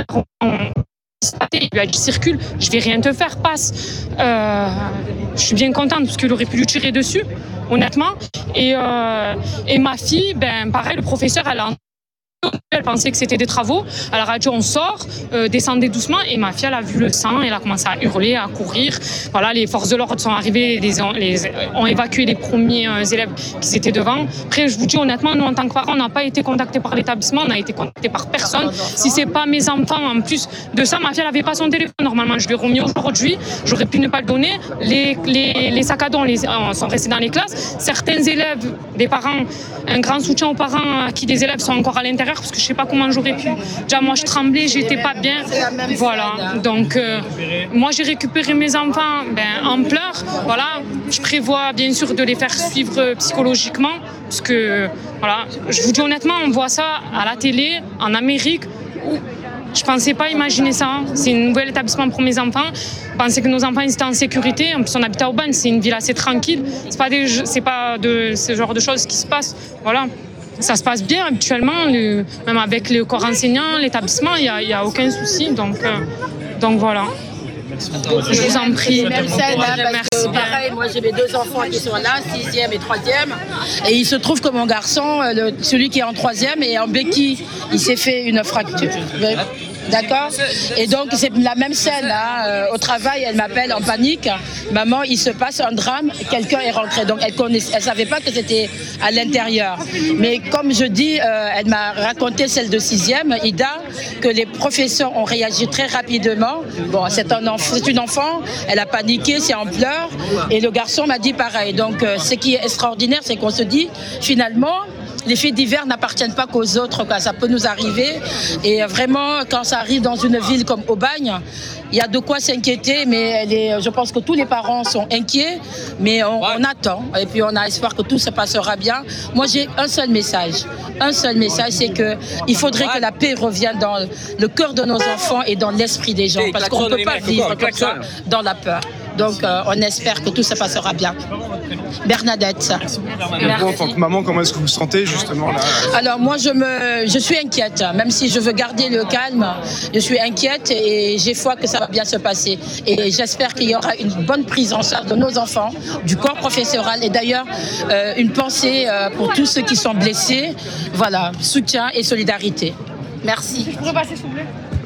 il lui a dit circule, je vais rien te faire, passe. Euh, je suis bien contente parce qu'il aurait pu lui tirer dessus, honnêtement. Et, euh, et ma fille, ben pareil, le professeur, elle a Elle pensait que c'était des travaux. Elle a dit on sort, euh, descendez doucement. Et ma fille, elle a vu le sang, elle a commencé à hurler, à courir. Voilà, les forces de l'ordre sont arrivées, les, les, ont évacué les premiers euh, élèves qui étaient devant. Après, je vous dis honnêtement, nous en tant que parents, on n'a pas été contactés par l'établissement, on a été contactés par personne. Si c'est pas mes enfants, en plus de ça, ma fille, elle n'avait pas son téléphone. Normalement, je l'ai remis aujourd'hui. J'aurais pu ne pas le donner. Les, les, les sacs à dos les, sont restés dans les classes. Certains élèves, des parents, un grand soutien aux parents à qui des élèves sont encore à l'intérieur parce que je sais pas comment j'aurais pu. Déjà moi je tremblais, j'étais pas bien. Voilà. Donc euh, moi j'ai récupéré mes enfants ben, en pleurs. Voilà. Je prévois bien sûr de les faire suivre psychologiquement parce que voilà. Je vous dis honnêtement, on voit ça à la télé, en Amérique. Où je pensais pas imaginer ça. C'est un nouvel établissement pour mes enfants. Je pensais que nos enfants étaient en sécurité. En plus, on habite à Aubagne, c'est une ville assez tranquille. C'est pas des, c'est pas de ce genre de choses qui se passent. Voilà. Ça se passe bien habituellement, le, même avec le corps enseignant, l'établissement, il n'y a, y a aucun souci. Donc, euh, donc voilà. Je vous en prie. Même scène, hein, parce Merci que, bien. pareil, moi j'ai mes deux enfants qui sont là, sixième et troisième, et il se trouve que mon garçon, le, celui qui est en troisième, est en béquille. Il s'est fait une fracture. D'accord. Et donc c'est la même scène. Hein. Euh, au travail, elle m'appelle en panique. Maman, il se passe un drame. Quelqu'un est rentré. Donc elle ne elle savait pas que c'était à l'intérieur. Mais comme je dis, euh, elle m'a raconté celle de sixième, Ida, que les professeurs ont réagi très rapidement. Bon, c'est un enfant, c'est une enfant. Elle a paniqué, c'est en pleurs. Et le garçon m'a dit pareil. Donc euh, ce qui est extraordinaire, c'est qu'on se dit finalement. Les faits divers n'appartiennent pas qu'aux autres, quoi. Ça peut nous arriver. Et vraiment, quand ça arrive dans une ville comme Aubagne, il y a de quoi s'inquiéter, mais les, je pense que tous les parents sont inquiets, mais on, on attend. Et puis on a espoir que tout se passera bien. Moi, j'ai un seul message. Un seul message, c'est qu'il faudrait que la paix revienne dans le cœur de nos enfants et dans l'esprit des gens, parce qu'on ne peut pas vivre comme ça dans la peur. Donc, euh, on espère que tout se passera bien. Bernadette. Merci. En tant que maman, comment est-ce que vous vous sentez justement là? Alors moi, je me, je suis inquiète. Même si je veux garder le calme, je suis inquiète et j'ai foi que ça va bien se passer. Et j'espère qu'il y aura une bonne prise en charge de nos enfants, du corps professoral et d'ailleurs euh, une pensée euh, pour tous ceux qui sont blessés. Voilà, soutien et solidarité. Merci. Je pourrais passer s'il vous plaît.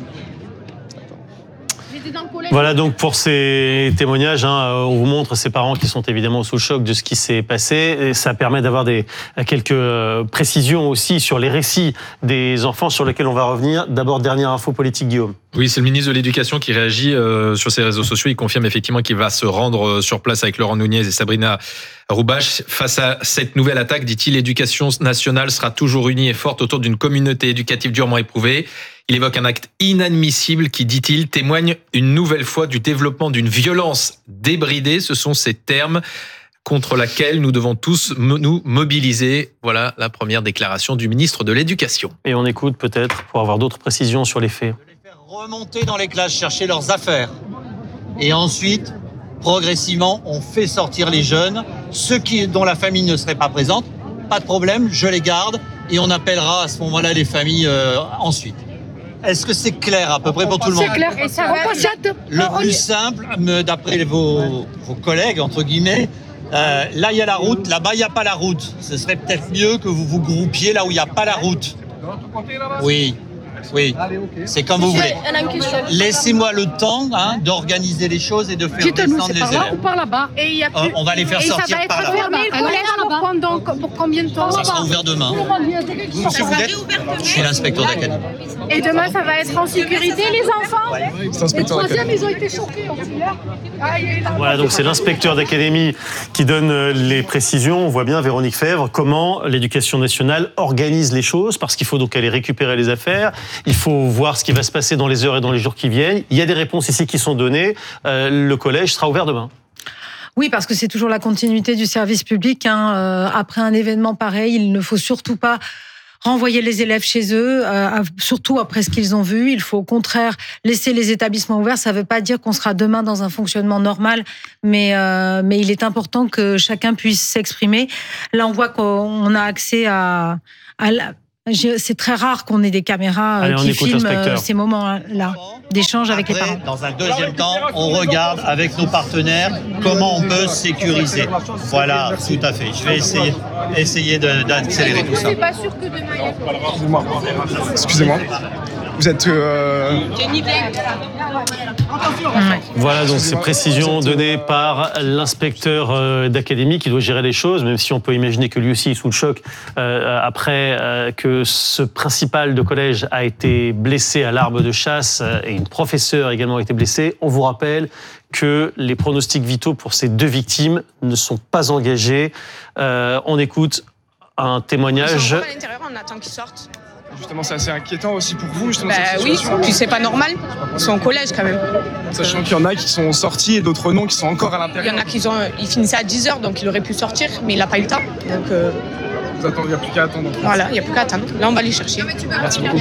Voilà donc pour ces témoignages, hein, on vous montre ces parents qui sont évidemment sous le choc de ce qui s'est passé. Et ça permet d'avoir des quelques précisions aussi sur les récits des enfants sur lesquels on va revenir. D'abord, dernière info politique, Guillaume. Oui, c'est le ministre de l'Éducation qui réagit euh, sur ses réseaux sociaux. Il confirme effectivement qu'il va se rendre sur place avec Laurent Nunez et Sabrina Roubache. Face à cette nouvelle attaque, dit-il, l'éducation nationale sera toujours unie et forte autour d'une communauté éducative durement éprouvée. Il évoque un acte inadmissible qui, dit-il, témoigne une nouvelle fois du développement d'une violence débridée. Ce sont ces termes contre laquelle nous devons tous nous mobiliser. Voilà la première déclaration du ministre de l'Éducation. Et on écoute peut-être pour avoir d'autres précisions sur les faits. Remonter dans les classes, chercher leurs affaires. Et ensuite, progressivement, on fait sortir les jeunes. Ceux qui, dont la famille ne serait pas présente, pas de problème, je les garde et on appellera à ce moment-là les familles euh, ensuite. Est-ce que c'est clair à peu près pour tout le monde? C'est clair et ça va passer. Le plus simple, d'après vos, vos collègues, entre guillemets, euh, là il y a la route, là-bas il n'y a pas la route. Ce serait peut-être mieux que vous vous groupiez là où il n'y a pas la route. Oui. Oui, c'est comme vous voulez. Laissez-moi le temps hein, d'organiser les choses et de faire descendre les élèves. Ou par là-bas. Et il y a plus... On va les faire et sortir par là-bas. Ça va être fermé le collège pour, pendant, pour combien de temps? Ça sera ouvert demain. Vous, monsieur, vous êtes Je suis l'inspecteur d'académie. Et demain, ça va être en sécurité, les enfants? Les troisièmes, ils ont été choqués. Voilà, donc c'est l'inspecteur d'académie qui donne les précisions. On voit bien, Véronique Fèvre, comment l'éducation nationale organise les choses, parce qu'il faut donc aller récupérer les affaires, il faut voir ce qui va se passer dans les heures et dans les jours qui viennent. Il y a des réponses ici qui sont données. Euh, le collège sera ouvert demain. Oui, parce que c'est toujours la continuité du service public. Hein. Euh, après un événement pareil, il ne faut surtout pas renvoyer les élèves chez eux, euh, surtout après ce qu'ils ont vu. Il faut au contraire laisser les établissements ouverts. Ça ne veut pas dire qu'on sera demain dans un fonctionnement normal, mais, euh, mais il est important que chacun puisse s'exprimer. Là, on voit qu'on a accès à... à la... C'est très rare qu'on ait des caméras Allez, qui filment ces moments-là d'échange avec les parents. Dans un deuxième temps, on regarde avec nos partenaires comment on peut sécuriser. Voilà, tout à fait. Je vais essayer, essayer d'accélérer tout ça. Je suis pas sûr que demain. Excusez-moi. Excusez-moi. Vous êtes. Euh... Voilà donc ces précisions données par l'inspecteur d'académie qui doit gérer les choses, même si on peut imaginer que lui aussi est sous le choc euh, après euh, que ce principal de collège a été blessé à l'arme de chasse et une professeure également a été blessée. On vous rappelle que les pronostics vitaux pour ces deux victimes ne sont pas engagés. Euh, on écoute un témoignage. À l'intérieur, on attend qu'ils sortent. Justement, c'est assez inquiétant aussi pour vous, justement, bah, cette oui, situation. puis c'est pas normal. Ils sont au collège quand même. Sachant qu'il y en a qui sont sortis et d'autres non, qui sont encore à l'intérieur. Il y en a qui ont, ils finissaient à dix heures, donc il aurait pu sortir, mais il n'a pas eu le temps. Donc, euh... Vous attendez, il n'y a plus qu'à attendre. Voilà, il n'y a plus qu'à attendre. Là, on va les chercher. Merci beaucoup.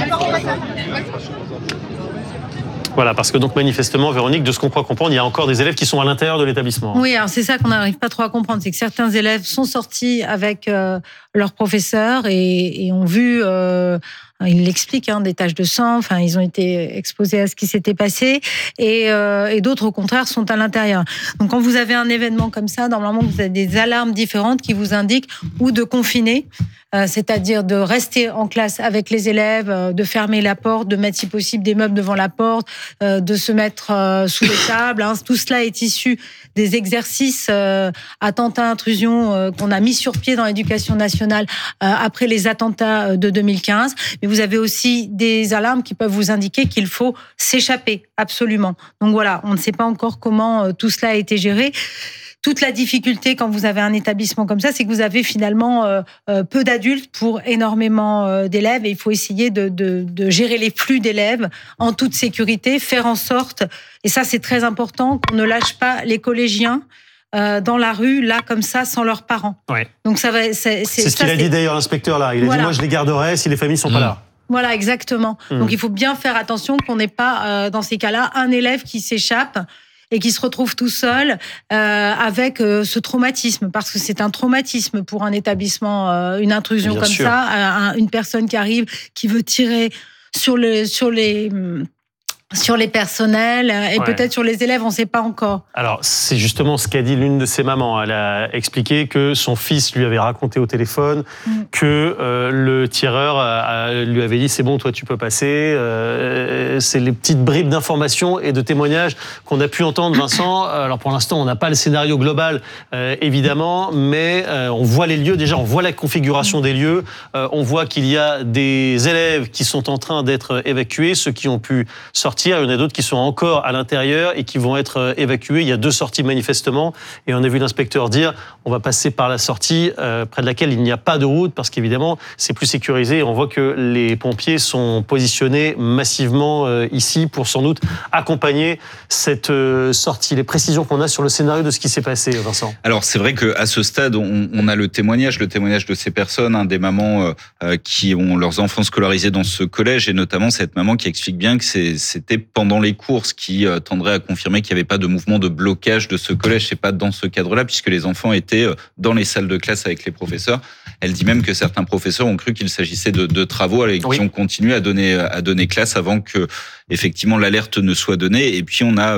Voilà, parce que donc manifestement, Véronique, de ce qu'on croit comprendre, il y a encore des élèves qui sont à l'intérieur de l'établissement. Oui, alors c'est ça qu'on n'arrive pas trop à comprendre, c'est que certains élèves sont sortis avec euh, leurs professeurs et, et ont vu, euh, ils l'expliquent, hein, des taches de sang, enfin ils ont été exposés à ce qui s'était passé, et, euh, et d'autres au contraire sont à l'intérieur. Donc quand vous avez un événement comme ça, normalement vous avez des alarmes différentes qui vous indiquent où de confiner, euh, c'est-à-dire de rester en classe avec les élèves, euh, de fermer la porte, de mettre si possible des meubles devant la porte, euh, de se mettre euh, sous les tables. Hein. Tout cela est issu des exercices euh, attentats-intrusions euh, qu'on a mis sur pied dans l'éducation nationale euh, après les attentats de deux mille quinze. Mais vous avez aussi des alarmes qui peuvent vous indiquer qu'il faut s'échapper, absolument. Donc voilà, on ne sait pas encore comment euh, tout cela a été géré. Toute la difficulté quand vous avez un établissement comme ça, c'est que vous avez finalement euh, euh, peu d'adultes pour énormément euh, d'élèves et il faut essayer de, de, de gérer les flux d'élèves en toute sécurité, faire en sorte, et ça c'est très important, qu'on ne lâche pas les collégiens euh, dans la rue, là comme ça, sans leurs parents. Ouais. Donc ça va. C'est, c'est, c'est ce qu'il a dit d'ailleurs l'inspecteur là. Il a voilà. dit moi je les garderai si les familles sont mmh. pas là. Voilà, exactement. Mmh. Donc il faut bien faire attention qu'on n'ait pas euh, dans ces cas-là un élève qui s'échappe et qui se retrouve tout seul euh, avec euh, ce traumatisme, parce que c'est un traumatisme pour un établissement, euh, une intrusion Bien comme sûr. ça, un, une personne qui arrive, qui veut tirer sur, le, sur les... sur les personnels et ouais. peut-être sur les élèves, on ne sait pas encore. Alors, c'est justement ce qu'a dit l'une de ses mamans. Elle a expliqué que son fils lui avait raconté au téléphone mm. que euh, le tireur a, a, lui avait dit « c'est bon, toi tu peux passer euh, ». C'est les petites bribes d'informations et de témoignages qu'on a pu entendre, Vincent. Alors pour l'instant, on n'a pas le scénario global, euh, évidemment, mais euh, on voit les lieux. Déjà, on voit la configuration mm. des lieux. Euh, on voit qu'il y a des élèves qui sont en train d'être évacués, ceux qui ont pu sortir. Il y en a d'autres qui sont encore à l'intérieur et qui vont être évacués. Il y a deux sorties manifestement et on a vu l'inspecteur dire on va passer par la sortie euh, près de laquelle il n'y a pas de route parce qu'évidemment c'est plus sécurisé et on voit que les pompiers sont positionnés massivement euh, ici pour sans doute accompagner cette euh, sortie. Les précisions qu'on a sur le scénario de ce qui s'est passé, Vincent. Alors c'est vrai qu'à ce stade on, on a le témoignage, le témoignage de ces personnes, hein, des mamans euh, qui ont leurs enfants scolarisés dans ce collège et notamment cette maman qui explique bien que c'est, c'était pendant les courses qui euh, tendrait à confirmer qu'il n'y avait pas de mouvement de blocage de ce collège. C'est pas dans ce cadre-là, puisque les enfants étaient euh, dans les salles de classe avec les professeurs. Elle dit même que certains professeurs ont cru qu'il s'agissait de, de travaux et oui. qui ont continué à donner à donner classe avant que effectivement l'alerte ne soit donnée. Et puis on a euh,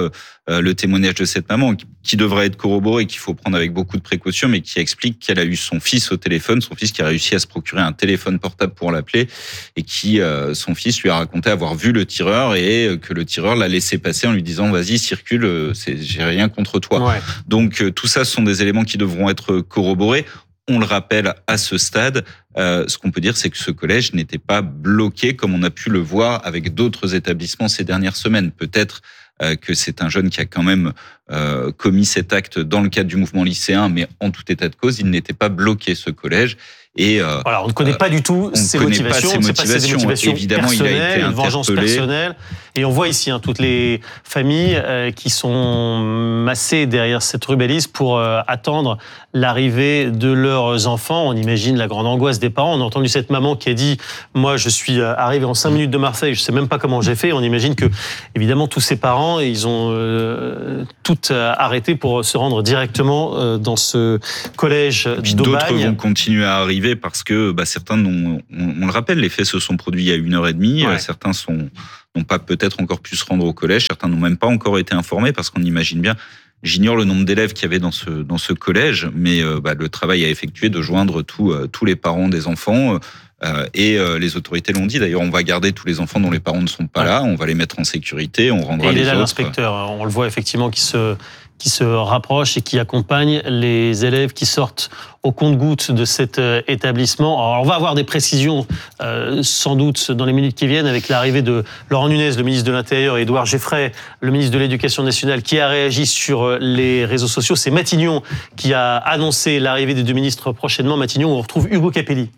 euh, le témoignage de cette maman qui devrait être corroboré, qu'il faut prendre avec beaucoup de précautions, mais qui explique qu'elle a eu son fils au téléphone, son fils qui a réussi à se procurer un téléphone portable pour l'appeler et qui, euh, son fils lui a raconté avoir vu le tireur et que le tireur l'a laissé passer en lui disant vas-y circule, c'est, j'ai rien contre toi. Ouais. Donc euh, tout ça, ce sont des éléments qui devront être corroborés. On le rappelle à ce stade, euh, ce qu'on peut dire, c'est que ce collège n'était pas bloqué comme on a pu le voir avec d'autres établissements ces dernières semaines. Peut-être euh, que c'est un jeune qui a quand même euh, commis cet acte dans le cadre du mouvement lycéen, mais en tout état de cause, il n'était pas bloqué, ce collège. Et euh, voilà, on ne connaît pas du tout ses motivations, ses motivations. Pas ses motivations Évidemment, il a été une vengeance personnelle. Et on voit ici hein, toutes les familles euh, qui sont massées derrière cette rubellise pour euh, attendre l'arrivée de leurs enfants. On imagine la grande angoisse des parents. On a entendu cette maman qui a dit « Moi, je suis arrivé en cinq minutes de Marseille, je ne sais même pas comment j'ai fait ». On imagine que, évidemment, tous ces parents, ils ont euh, tout arrêté pour se rendre directement euh, dans ce collège d'Aubagne. D'autres vont continuer à arriver parce que bah, certains, n'ont, on, on le rappelle, les faits se sont produits il y a une heure et demie. Ouais. Certains sont, n'ont pas peut-être encore pu se rendre au collège. Certains n'ont même pas encore été informés parce qu'on imagine bien. J'ignore le nombre d'élèves qu'il y avait dans ce, dans ce collège, mais euh, bah, le travail à effectuer de joindre tout, euh, tous les parents des enfants. Euh, et euh, les autorités l'ont dit. D'ailleurs, on va garder tous les enfants dont les parents ne sont pas ouais. là. On va les mettre en sécurité. On rendra et les il est là, autres. L'inspecteur. On le voit effectivement qui se, qui se rapproche et qui accompagne les élèves qui sortent au compte-gouttes de cet établissement. Alors, on va avoir des précisions, euh, sans doute, dans les minutes qui viennent, avec l'arrivée de Laurent Nunez, le ministre de l'Intérieur, et Édouard Geffray, le ministre de l'Éducation nationale, qui a réagi sur les réseaux sociaux. C'est Matignon qui a annoncé l'arrivée des deux ministres prochainement. Matignon, où on retrouve Hugo Capelli.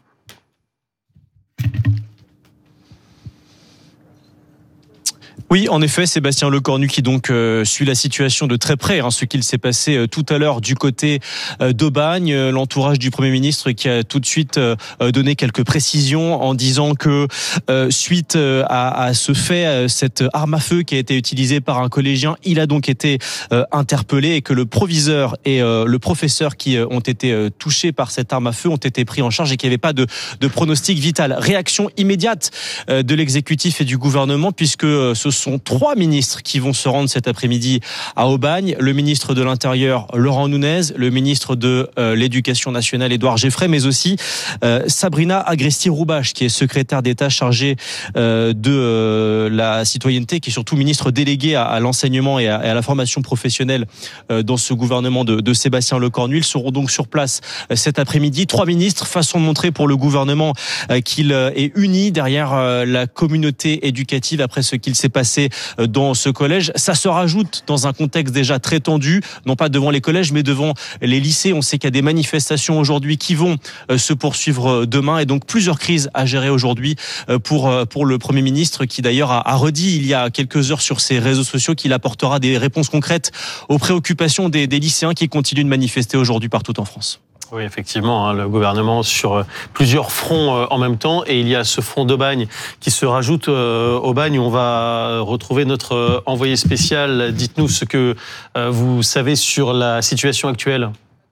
Oui, en effet, Sébastien Lecornu qui donc euh, suit la situation de très près, hein, ce qu'il s'est passé euh, tout à l'heure du côté euh, d'Aubagne, euh, l'entourage du Premier ministre qui a tout de suite euh, donné quelques précisions en disant que euh, suite euh, à, à ce fait, euh, cette arme à feu qui a été utilisée par un collégien, il a donc été euh, interpellé et que le proviseur et euh, le professeur qui euh, ont été euh, touchés par cette arme à feu ont été pris en charge et qu'il n'y avait pas de, de pronostic vital. Réaction immédiate euh, de l'exécutif et du gouvernement puisque euh, ce Ce sont trois ministres qui vont se rendre cet après-midi à Aubagne. Le ministre de l'Intérieur, Laurent Nunez, le ministre de euh, l'Éducation nationale, Édouard Geffray, mais aussi euh, Sabrina Agresti-Roubache, qui est secrétaire d'État chargée euh, de euh, la citoyenneté, qui est surtout ministre délégué à, à l'enseignement et à, et à la formation professionnelle euh, dans ce gouvernement de, de Sébastien Lecornu. Ils seront donc sur place euh, cet après-midi. Trois ministres, façon de montrer pour le gouvernement euh, qu'il euh, est uni derrière euh, la communauté éducative après ce qu'il s'est passé dans ce collège. Ça se rajoute dans un contexte déjà très tendu, non pas devant les collèges, mais devant les lycées. On sait qu'il y a des manifestations aujourd'hui qui vont se poursuivre demain et donc plusieurs crises à gérer aujourd'hui pour, pour le Premier ministre qui d'ailleurs a, a redit il y a quelques heures sur ses réseaux sociaux qu'il apportera des réponses concrètes aux préoccupations des, des lycéens qui continuent de manifester aujourd'hui partout en France. Oui, effectivement, hein, le gouvernement sur plusieurs fronts euh, en même temps. Et il y a ce front d'Aubagne qui se rajoute euh, Aubagne où on va retrouver notre euh, envoyé spécial. Dites-nous ce que euh, vous savez sur la situation actuelle.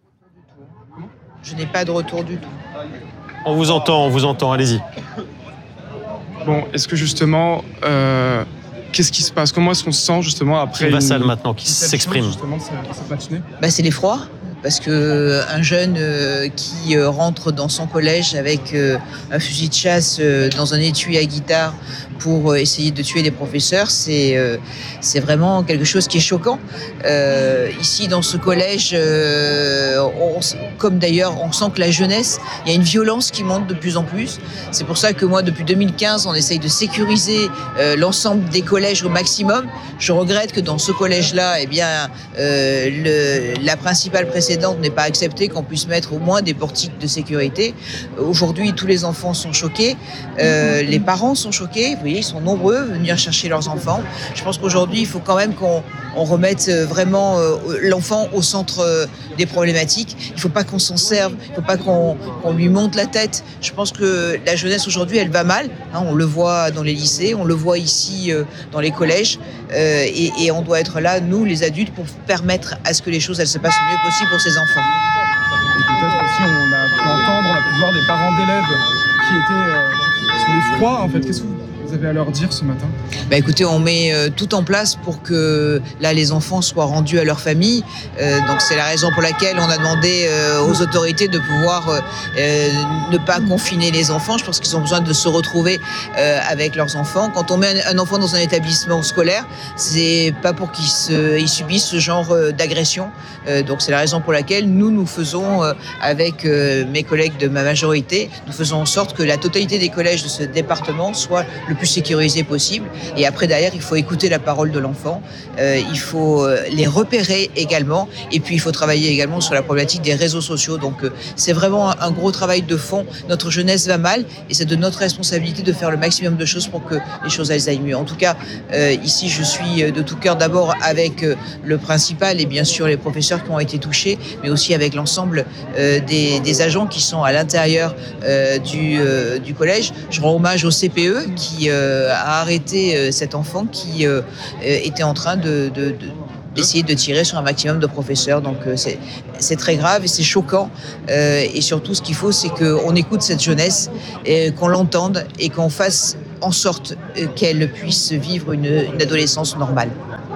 Je n'ai pas de retour du tout. On vous entend, on vous entend, allez-y. Bon, est-ce que justement, euh, qu'est-ce qui se passe? Comment est-ce qu'on se sent justement après... C'est Vassal une... maintenant qui s'exprime. Justement, cette matinée bah, c'est l'effroi. Parce que un jeune euh, qui euh, rentre dans son collège avec euh, un fusil de chasse euh, dans un étui à guitare pour euh, essayer de tuer des professeurs, c'est euh, c'est vraiment quelque chose qui est choquant. Euh, ici, dans ce collège, euh, on, comme d'ailleurs, on sent que la jeunesse, il y a une violence qui monte de plus en plus. C'est pour ça que moi, depuis deux mille quinze, on essaye de sécuriser euh, l'ensemble des collèges au maximum. Je regrette que dans ce collège-là, eh bien, euh, le, la principale précédente n'est pas acceptée, qu'on puisse mettre au moins des portiques de sécurité. Aujourd'hui, tous les enfants sont choqués, euh, les parents sont choqués, vous voyez, ils sont nombreux à venir chercher leurs enfants. Je pense qu'aujourd'hui, il faut quand même qu'on on remette vraiment euh, l'enfant au centre euh, des problématiques. Il ne faut pas qu'on s'en serve, il ne faut pas qu'on, qu'on lui monte la tête. Je pense que la jeunesse aujourd'hui, elle va mal. Hein, on le voit dans les lycées, on le voit ici euh, dans les collèges. Euh, et, et on doit être là, nous, les adultes, pour permettre à ce que les choses elles se passent le mieux possible pour ces enfants. Et peut-être aussi, on a pu entendre la plupart des parents d'élèves qui étaient euh, sous l'effroi. En fait, qu'est-ce que vous, Vous avez à leur dire ce matin ? Bah écoutez, on met euh, tout en place pour que là les enfants soient rendus à leur famille. Euh, donc c'est la raison pour laquelle on a demandé euh, aux autorités de pouvoir euh, euh, ne pas confiner les enfants. Je pense qu'ils ont besoin de se retrouver euh, avec leurs enfants. Quand on met un, un enfant dans un établissement scolaire, c'est pas pour qu'il se, il subisse ce genre euh, d'agression. Euh, donc c'est la raison pour laquelle nous nous faisons euh, avec euh, mes collègues de ma majorité, nous faisons en sorte que la totalité des collèges de ce département soit le plus sécurisé possible. Et après, derrière, il faut écouter la parole de l'enfant. Euh, il faut les repérer également. Et puis, il faut travailler également sur la problématique des réseaux sociaux. Donc, euh, c'est vraiment un, un gros travail de fond. Notre jeunesse va mal et c'est de notre responsabilité de faire le maximum de choses pour que les choses elles aillent mieux. En tout cas, euh, ici, je suis de tout cœur d'abord avec euh, le principal et bien sûr les professeurs qui ont été touchés, mais aussi avec l'ensemble euh, des, des agents qui sont à l'intérieur euh, du, euh, du collège. Je rends hommage au C P E qui euh, a arrêté euh, cet enfant qui euh, était en train de, de, de d'essayer de tirer sur un maximum de professeurs. Donc euh, c'est, c'est très grave et c'est choquant. Euh, et surtout, ce qu'il faut, c'est qu'on écoute cette jeunesse, et qu'on l'entende et qu'on fasse en sorte qu'elle puisse vivre une, une adolescence normale.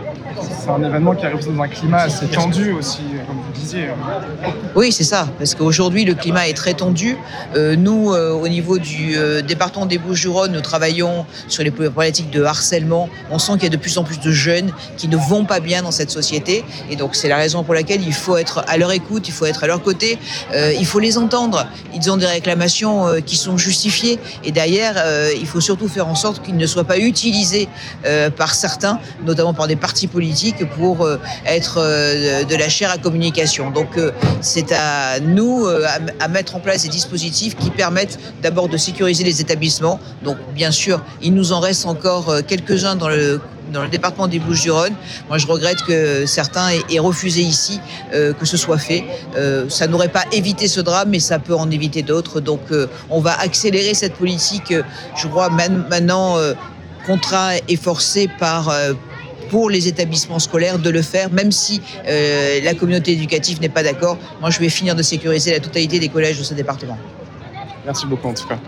C'est un événement qui arrive dans un climat assez tendu aussi, comme vous disiez. Oui, c'est ça, parce qu'aujourd'hui, le climat est très tendu. Euh, nous, euh, au niveau du euh, département des Bouches-du-Rhône, nous travaillons sur les problématiques de harcèlement. On sent qu'il y a de plus en plus de jeunes qui ne vont pas bien dans cette société. Et donc, c'est la raison pour laquelle il faut être à leur écoute, il faut être à leur côté, euh, il faut les entendre. Ils ont des réclamations euh, qui sont justifiées. Et derrière, euh, il faut surtout faire en sorte qu'ils ne soient pas utilisés euh, par certains, notamment par des partis politiques, pour euh, être euh, de la chair à communication. Donc euh, c'est à nous euh, à, à mettre en place des dispositifs qui permettent d'abord de sécuriser les établissements. Donc bien sûr, il nous en reste encore euh, quelques-uns dans le dans le département des Bouches-du-Rhône. Moi, je regrette que certains aient, aient refusé ici euh, que ce soit fait. Euh, ça n'aurait pas évité ce drame, mais ça peut en éviter d'autres. Donc euh, on va accélérer cette politique, euh, je crois, man- maintenant euh, contraint et forcé par euh, pour les établissements scolaires de le faire, même si euh, la communauté éducative n'est pas d'accord. Moi, je vais finir de sécuriser la totalité des collèges de ce département. Merci beaucoup, en tout cas.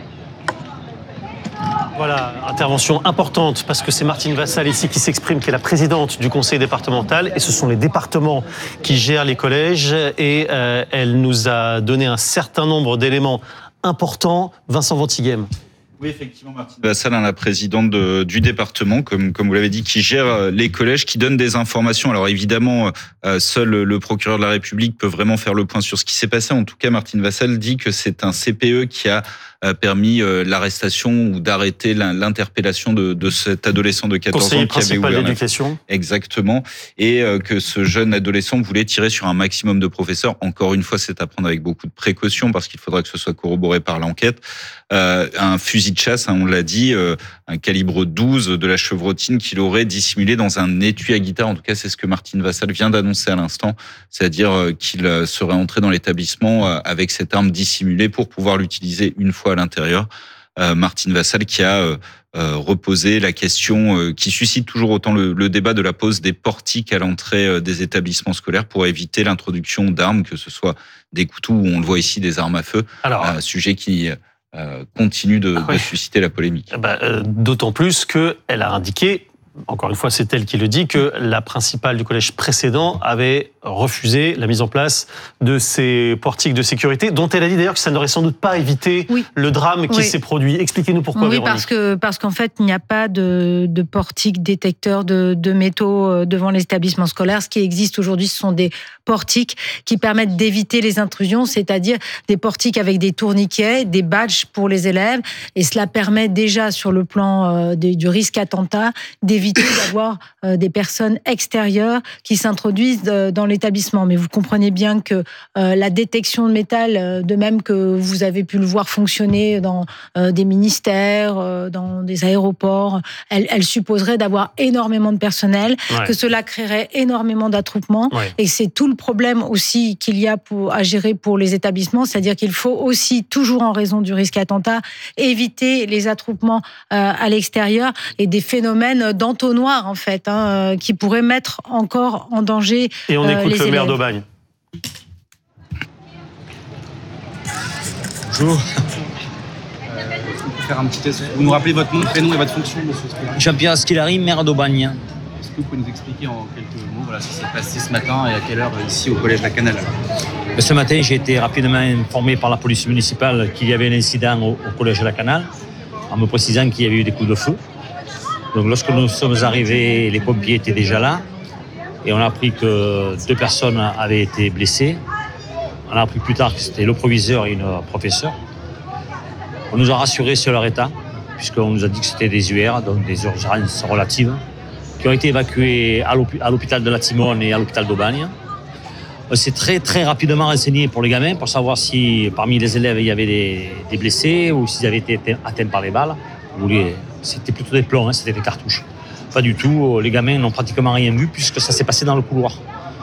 Voilà, intervention importante, parce que c'est Martine Vassal ici qui s'exprime, qui est la présidente du conseil départemental, et ce sont les départements qui gèrent les collèges, et euh, elle nous a donné un certain nombre d'éléments importants. Vincent Ventighem. Oui, effectivement, Martine Vassal, la présidente de, du département, comme, comme vous l'avez dit, qui gère les collèges, qui donne des informations. Alors évidemment, euh, seul le procureur de la République peut vraiment faire le point sur ce qui s'est passé. En tout cas, Martine Vassal dit que c'est un C P E qui a permis l'arrestation ou d'arrêter l'interpellation de, de cet adolescent de quatorze Conseiller ans qui avait ouvert l'éducation. Exactement, et que ce jeune adolescent voulait tirer sur un maximum de professeurs. Encore une fois, c'est à prendre avec beaucoup de précautions parce qu'il faudra que ce soit corroboré par l'enquête. Euh, un fusil de chasse, hein, on l'a dit, euh, un calibre douze de la chevrotine qu'il aurait dissimulé dans un étui à guitare. En tout cas, c'est ce que Martine Vassal vient d'annoncer à l'instant, c'est-à-dire qu'il serait entré dans l'établissement avec cette arme dissimulée pour pouvoir l'utiliser une fois à l'intérieur. Euh, Martine Vassal qui a euh, euh, reposé la question euh, qui suscite toujours autant le, le débat de la pose des portiques à l'entrée euh, des établissements scolaires pour éviter l'introduction d'armes, que ce soit des couteaux ou on le voit ici des armes à feu. Alors, un sujet qui euh, continue de, ah ouais. de susciter la polémique. Bah, euh, d'autant plus qu'elle a indiqué, encore une fois c'est elle qui le dit, que la principale du collège précédent avait refusé la mise en place de ces portiques de sécurité, dont elle a dit d'ailleurs que ça n'aurait sans doute pas évité oui. le drame qui oui. s'est produit. Expliquez-nous pourquoi, Oui, Véronique. parce que parce qu'en fait, il n'y a pas de, de portiques détecteurs de, de métaux devant l'établissement scolaire. Ce qui existe aujourd'hui, ce sont des portiques qui permettent d'éviter les intrusions, c'est-à-dire des portiques avec des tourniquets, des badges pour les élèves, et cela permet déjà, sur le plan euh, des, du risque attentat, d'éviter d'avoir euh, des personnes extérieures qui s'introduisent euh, dans l'établissement. Mais vous comprenez bien que euh, la détection de métal, euh, de même que vous avez pu le voir fonctionner dans euh, des ministères, euh, dans des aéroports, elle, elle supposerait d'avoir énormément de personnel, ouais. que cela créerait énormément d'attroupements, ouais. et c'est tout le problème aussi qu'il y a pour, à gérer pour les établissements, c'est-à-dire qu'il faut aussi, toujours en raison du risque attentat, éviter les attroupements euh, à l'extérieur et des phénomènes d'entonnoir, en fait, hein, qui pourraient mettre encore en danger et on euh, écoute les le élèves. maire d'Aubagne. Bonjour. faire un petit test. Vous nous rappelez votre nom, prénom et votre fonction, monsieur Scolari? Jean-Pierre Scolari, maire d'Aubagne. Est-ce que vous pouvez nous expliquer en quelques mots voilà, ce qui s'est passé ce matin et à quelle heure ici au collège La Canale? Ce matin, j'ai été rapidement informé par la police municipale qu'il y avait un incident au, au collège La Canale, en me précisant qu'il y avait eu des coups de feu. Donc lorsque nous sommes arrivés, les pompiers étaient déjà là et on a appris que deux personnes avaient été blessées. On a appris plus tard que c'était le proviseur et une professeure. On nous a rassurés sur leur état, puisqu'on nous a dit que c'était des U R, donc des urgences relatives, qui ont été évacués à l'hôpital de la Timone et à l'hôpital d'Aubagne. On s'est très très rapidement renseigné pour les gamins, pour savoir si parmi les élèves il y avait des, des blessés ou s'ils avaient été atteints par les balles. C'était plutôt des plombs, hein, c'était des cartouches. Pas du tout, les gamins n'ont pratiquement rien vu puisque ça s'est passé dans le couloir.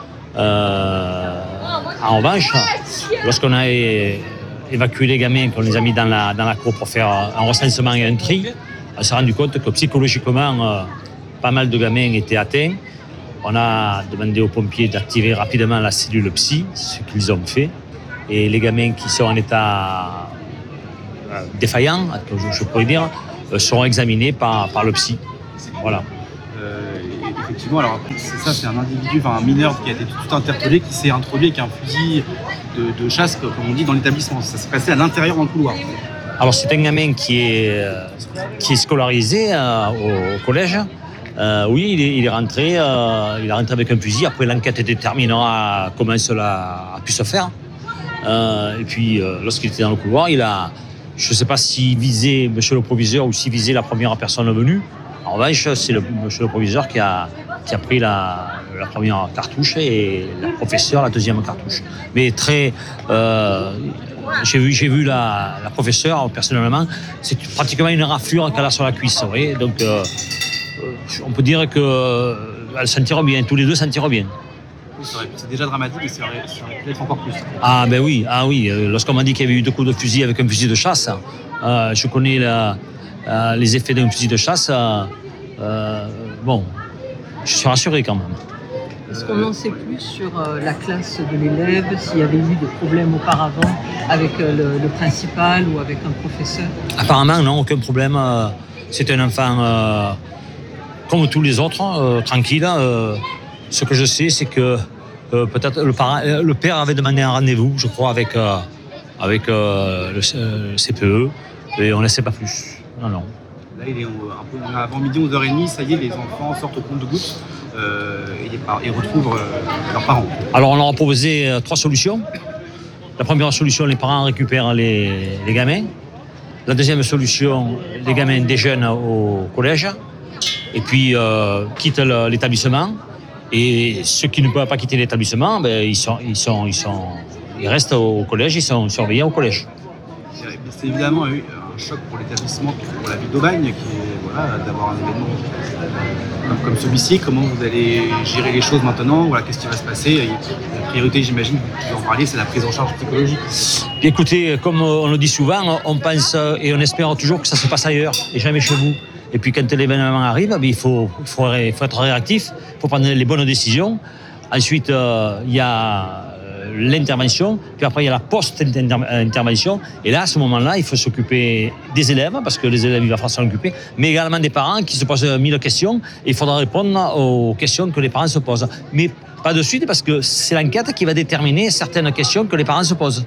Euh, en revanche, lorsqu'on a évacué les gamins, qu'on les a mis dans la, dans la cour pour faire un recensement et un tri, on s'est rendu compte que psychologiquement, euh, pas mal de gamins étaient atteints. On a demandé aux pompiers d'activer rapidement la cellule psy, ce qu'ils ont fait. Et les gamins qui sont en état défaillant, je pourrais dire, seront examinés par, par le psy. Voilà. Effectivement, alors c'est ça, c'est un individu, enfin un mineur qui a été tout interpellé, qui s'est introduit avec un fusil de, de chasse, comme on dit, dans l'établissement. Ça s'est passé à l'intérieur dans le couloir. Alors c'est un gamin qui est, qui est scolarisé euh, au, au collège. Euh, oui, il est, il est rentré, euh, il est rentré avec un fusil. Après, l'enquête déterminera comment cela a pu se faire. Euh, et puis, euh, lorsqu'il était dans le couloir, il a, je ne sais pas s'il visait monsieur le proviseur ou s'il visait la première personne venue. En revanche, c'est le, monsieur le proviseur qui a, qui a pris la, la première cartouche et la professeure la deuxième cartouche. Mais très... Euh, j'ai vu, j'ai vu la, la professeure, personnellement, c'est pratiquement une raflure qu'elle a sur la cuisse. Vous voyez. Donc, euh, on peut dire qu'elle s'en tire bien, tous les deux s'en tirent bien. Oui, c'est déjà dramatique, mais ça aurait, ça aurait pu être encore plus. Ah ben oui, ah oui. Lorsqu'on m'a dit qu'il y avait eu deux coups de fusil avec un fusil de chasse, euh, je connais la... Euh, les effets d'un fusil de chasse, euh, euh, bon, je suis rassuré quand même. Est-ce qu'on en sait plus sur euh, la classe de l'élève, s'il y avait eu des problèmes auparavant avec euh, le, le principal ou avec un professeur? Apparemment, non, aucun problème. Euh, c'est un enfant euh, comme tous les autres, euh, tranquille. Euh, ce que je sais, c'est que euh, peut-être le, parent, le père avait demandé un rendez-vous, je crois, avec, euh, avec euh, le, euh, le C P E, et on ne sait pas plus. Non, non. Là, il est un peu avant midi, onze heures trente, ça y est, les enfants sortent au compte-gouttes euh, et, et retrouvent euh, leurs parents. Alors, on leur a proposé euh, trois solutions. La première solution, les parents récupèrent les, les gamins. La deuxième solution, les gamins déjeunent au collège et puis euh, quittent le, l'établissement. Et ceux qui ne peuvent pas quitter l'établissement, ben, ils, sont, ils, sont, ils, sont, ils restent au collège, ils sont surveillés au collège. C'est évidemment un choc pour l'établissement, pour la ville d'Aubagne, qui est voilà, d'avoir un événement comme, comme celui-ci. Comment vous allez gérer les choses maintenant? Voilà, qu'est-ce qui va se passer? La priorité, j'imagine, vous en parlez, c'est la prise en charge psychologique. Écoutez, comme on le dit souvent, on pense et on espère toujours que ça se passe ailleurs et jamais chez vous. Et puis quand l'événement arrive, il faut, il faut, il faut être réactif, il faut prendre les bonnes décisions. Ensuite, euh, il y a l'intervention, puis après il y a la post-intervention, et là à ce moment-là il faut s'occuper des élèves, parce que les élèves il va falloir s'en occuper, mais également des parents qui se posent mille questions, et il faudra répondre aux questions que les parents se posent, mais pas de suite parce que c'est l'enquête qui va déterminer certaines questions que les parents se posent.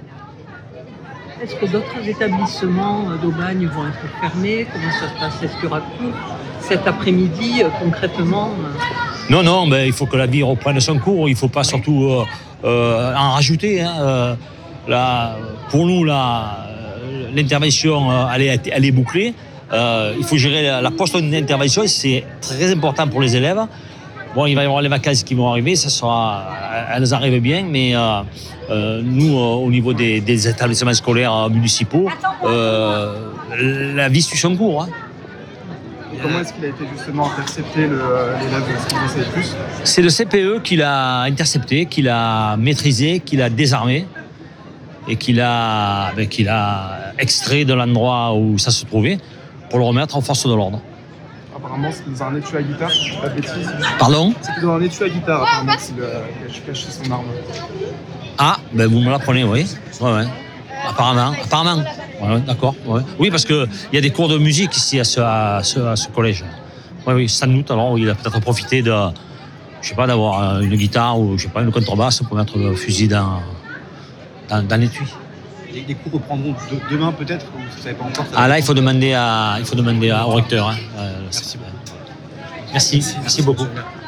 Est-ce que d'autres établissements d'Aubagne vont être fermés? Comment ça se passe? Est-ce qu'il y aura cours cet après-midi concrètement? Non, non, mais il faut que la vie reprenne son cours, il ne faut pas surtout euh, euh, en rajouter. Hein. Euh, là, pour nous, là, l'intervention, euh, elle, est, elle est bouclée. Euh, il faut gérer la, la post-intervention, c'est très important pour les élèves. Bon, il va y avoir les vacances qui vont arriver, ça sera, elles arrivent bien, mais euh, euh, nous, euh, au niveau des, des établissements scolaires municipaux, euh, la vie suit son cours. Hein. Comment est-ce qu'il a été justement intercepté, le, l'élève, ce qu'il en sait plus? C'est le C P E qui l'a intercepté, qui l'a maîtrisé, qui l'a désarmé et qui l'a, ben, qui l'a extrait de l'endroit où ça se trouvait pour le remettre en force de l'ordre. Apparemment, c'était dans un étui à guitare, pas de bêtises. Pardon? C'était dans un étui à guitare, apparemment, qu'il a caché son arme. Ah, ben vous me l'apprenez, oui. Ouais, ouais. Apparemment, apparemment. Ouais, d'accord. Ouais. Oui, parce qu'il y a des cours de musique ici à ce, à ce, à ce collège. Oui, oui, sans doute. Alors, il a peut-être profité de, je sais pas, d'avoir une guitare ou je sais pas, une contrebasse pour mettre le fusil dans, dans, dans l'étui. Les, les cours reprendront de, demain peut-être, ou vous savez pas encore? Ah là, il faut demander à, il faut demander à, au recteur. Hein. Euh, merci. Merci. Merci beaucoup.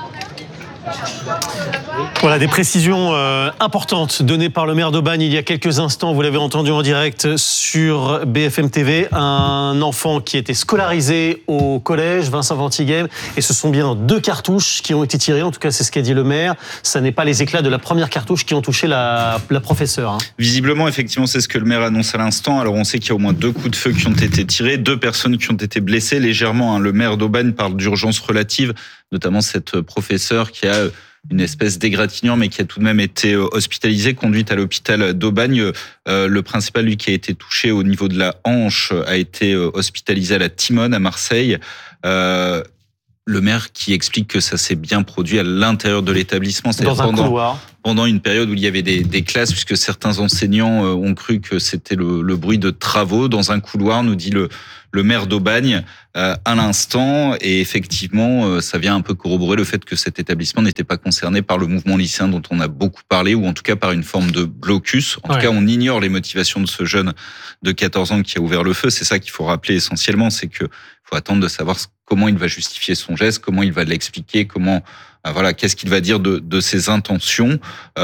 Voilà des précisions euh, importantes données par le maire d'Aubagne il y a quelques instants. Vous l'avez entendu en direct sur B F M T V. Un enfant qui était scolarisé au collège Vincent Van Tighem. Et ce sont bien deux cartouches qui ont été tirées. En tout cas, c'est ce qu'a dit le maire. Ça n'est pas les éclats de la première cartouche qui ont touché la, la professeure. Hein. Visiblement, effectivement, c'est ce que le maire annonce à l'instant. Alors, on sait qu'il y a au moins deux coups de feu qui ont été tirés, deux personnes qui ont été blessées légèrement. Hein. Le maire d'Aubagne parle d'urgence relative, notamment cette professeure qui a une espèce d'égratignure, mais qui a tout de même été hospitalisée, conduite à l'hôpital d'Aubagne. Euh, le principal, lui, qui a été touché au niveau de la hanche, a été hospitalisé à la Timone, à Marseille. Euh, le maire qui explique que ça s'est bien produit à l'intérieur de l'établissement. Dans un pendant, couloir. Pendant une période où il y avait des, des classes, puisque certains enseignants ont cru que c'était le, le bruit de travaux dans un couloir, nous dit le, le maire d'Aubagne euh, à l'instant. Et effectivement, euh, ça vient un peu corroborer le fait que cet établissement n'était pas concerné par le mouvement lycéen dont on a beaucoup parlé, ou en tout cas par une forme de blocus. En ouais. tout cas, on ignore les motivations de ce jeune de quatorze ans qui a ouvert le feu. C'est ça qu'il faut rappeler essentiellement, c'est que faut attendre de savoir comment il va justifier son geste, comment il va l'expliquer, comment, euh, voilà, qu'est-ce qu'il va dire de, de ses intentions.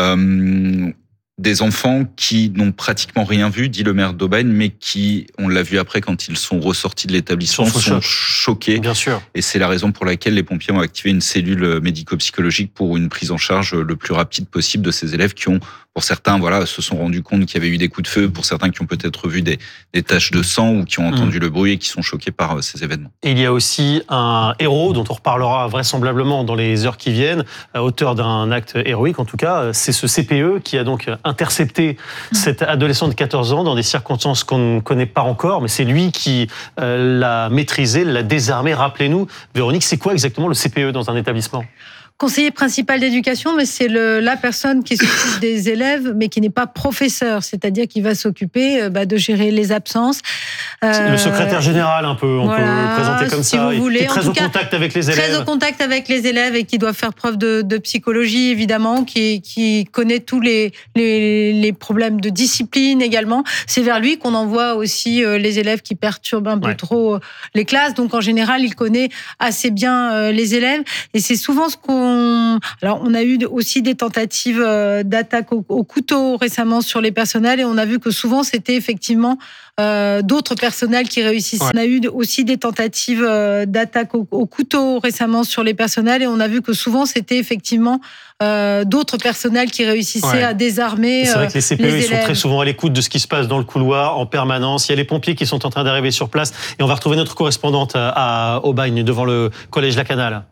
Euh, des enfants qui n'ont pratiquement rien vu, dit le maire d'Aubagne, mais qui, on l'a vu après quand ils sont ressortis de l'établissement, sont choc. choqués. Bien sûr. Et c'est la raison pour laquelle les pompiers ont activé une cellule médico-psychologique pour une prise en charge le plus rapide possible de ces élèves qui ont, pour certains, voilà, se sont rendus compte qu'il y avait eu des coups de feu, pour certains qui ont peut-être vu des, des taches de sang ou qui ont entendu mmh. le bruit et qui sont choqués par ces événements. Et il y a aussi un héros dont on reparlera vraisemblablement dans les heures qui viennent, auteur d'un acte héroïque en tout cas, c'est ce C P E qui a donc intercepté mmh. cet adolescent de quatorze ans dans des circonstances qu'on ne connaît pas encore, mais c'est lui qui euh, l'a maîtrisé, l'a désarmé. Rappelez-nous, Véronique, c'est quoi exactement le C P E dans un établissement ? Conseiller principal d'éducation, mais c'est le, la personne qui s'occupe des élèves, mais qui n'est pas professeur, c'est-à-dire qui va s'occuper bah, de gérer les absences. Euh, le secrétaire général, un peu, on voilà, peut le présenter comme si ça. Vous voulez. Qui est très en tout au cas, contact avec les élèves. Très au contact avec les élèves et qui doit faire preuve de, de psychologie, évidemment, qui, qui connaît tous les, les, les problèmes de discipline également. C'est vers lui qu'on envoie aussi les élèves qui perturbent un peu ouais. trop les classes. Donc, en général, il connaît assez bien les élèves. Et c'est souvent ce qu'on Alors, on a eu aussi des tentatives d'attaque au, au couteau récemment sur les personnels et on a vu que souvent, c'était effectivement euh, d'autres personnels qui réussissaient. Ouais. On a eu aussi des tentatives d'attaque au, au couteau récemment sur les personnels et on a vu que souvent, c'était effectivement euh, d'autres personnels qui réussissaient ouais. à désarmer. C'est vrai que les C P E, les ils sont très souvent à l'écoute de ce qui se passe dans le couloir en permanence. Il y a les pompiers qui sont en train d'arriver sur place et on va retrouver notre correspondante à Aubagne devant le collège La Canale.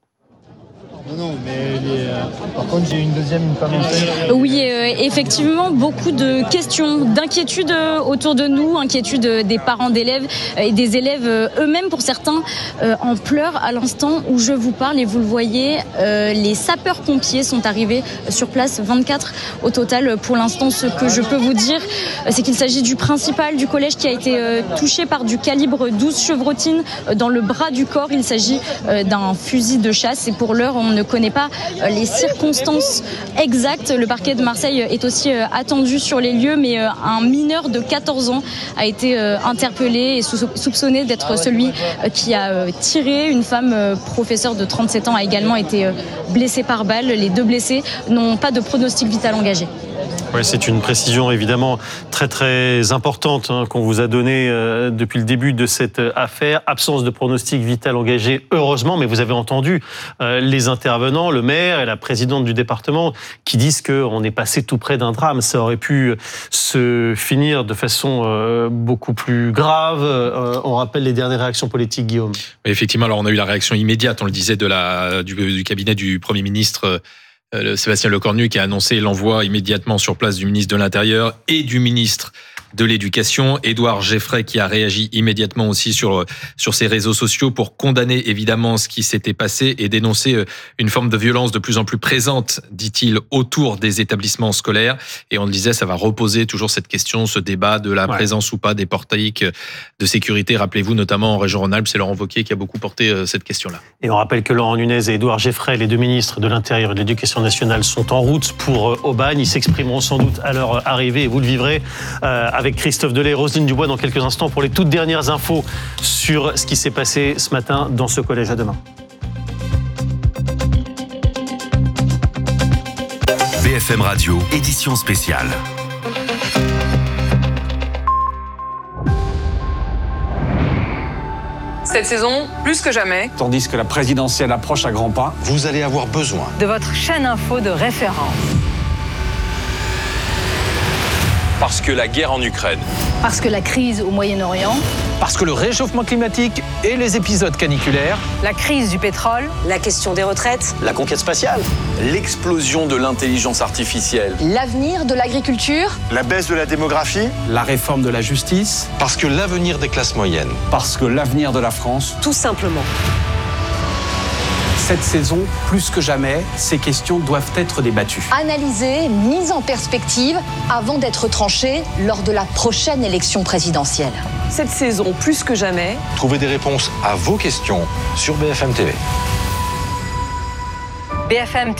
Non, non, mais les, euh, par contre, j'ai une deuxième une femme enceinte. Oui, euh, effectivement, beaucoup de questions, d'inquiétudes euh, autour de nous, inquiétudes des parents d'élèves et des élèves euh, eux-mêmes, pour certains, euh, en pleurs à l'instant où je vous parle. Et vous le voyez, euh, les sapeurs-pompiers sont arrivés sur place, vingt-quatre au total. Pour l'instant, ce que je peux vous dire, c'est qu'il s'agit du principal du collège qui a été euh, touché par du calibre douze chevrotines euh, dans le bras du corps. Il s'agit euh, d'un fusil de chasse et pour l'heure, on ne connaît pas les circonstances exactes. Le parquet de Marseille est aussi attendu sur les lieux, mais un mineur de quatorze ans a été interpellé et soupçonné d'être celui qui a tiré. Une femme professeure de trente-sept ans a également été blessée par balle. Les deux blessés n'ont pas de pronostic vital engagé. Oui, c'est une précision évidemment très très importante hein, qu'on vous a donnée euh, depuis le début de cette affaire. Absence de pronostic vital engagé, heureusement, mais vous avez entendu euh, les intervenants, le maire et la présidente du département qui disent qu'on est passé tout près d'un drame. Ça aurait pu se finir de façon euh, beaucoup plus grave. Euh, on rappelle les dernières réactions politiques, Guillaume. Effectivement, alors on a eu la réaction immédiate, on le disait, de la, du, du cabinet du Premier ministre Sébastien Lecornu qui a annoncé l'envoi immédiatement sur place du ministre de l'Intérieur et du ministre de l'éducation. Édouard Geffray qui a réagi immédiatement aussi sur, sur ses réseaux sociaux pour condamner évidemment ce qui s'était passé et dénoncer une forme de violence de plus en plus présente, dit-il, autour des établissements scolaires. Et on le disait, ça va reposer toujours cette question, ce débat de la ouais. présence ou pas des portails de sécurité. Rappelez-vous, notamment en région Rhône-Alpes, c'est Laurent Wauquiez qui a beaucoup porté cette question-là. Et on rappelle que Laurent Nunez et Édouard Geffray, les deux ministres de l'Intérieur et de l'Éducation nationale, sont en route pour Aubagne. Ils s'exprimeront sans doute à leur arrivée et vous le vivrez euh, avec Christophe Delay et Roselyne Dubois dans quelques instants pour les toutes dernières infos sur ce qui s'est passé ce matin dans ce collège. À demain. B F M Radio, édition spéciale. Cette saison, plus que jamais. Tandis que la présidentielle approche à grands pas, vous allez avoir besoin de votre chaîne info de référence. Parce que la guerre en Ukraine. Parce que la crise au Moyen-Orient. Parce que le réchauffement climatique et les épisodes caniculaires. La crise du pétrole. La question des retraites. La conquête spatiale. L'explosion de l'intelligence artificielle. L'avenir de l'agriculture. La baisse de la démographie. La réforme de la justice. Parce que l'avenir des classes moyennes. Parce que l'avenir de la France. Tout simplement. Cette saison, plus que jamais, ces questions doivent être débattues. Analysées, mises en perspective avant d'être tranchées lors de la prochaine élection présidentielle. Cette saison, plus que jamais, trouvez des réponses à vos questions sur B F M T V. B F M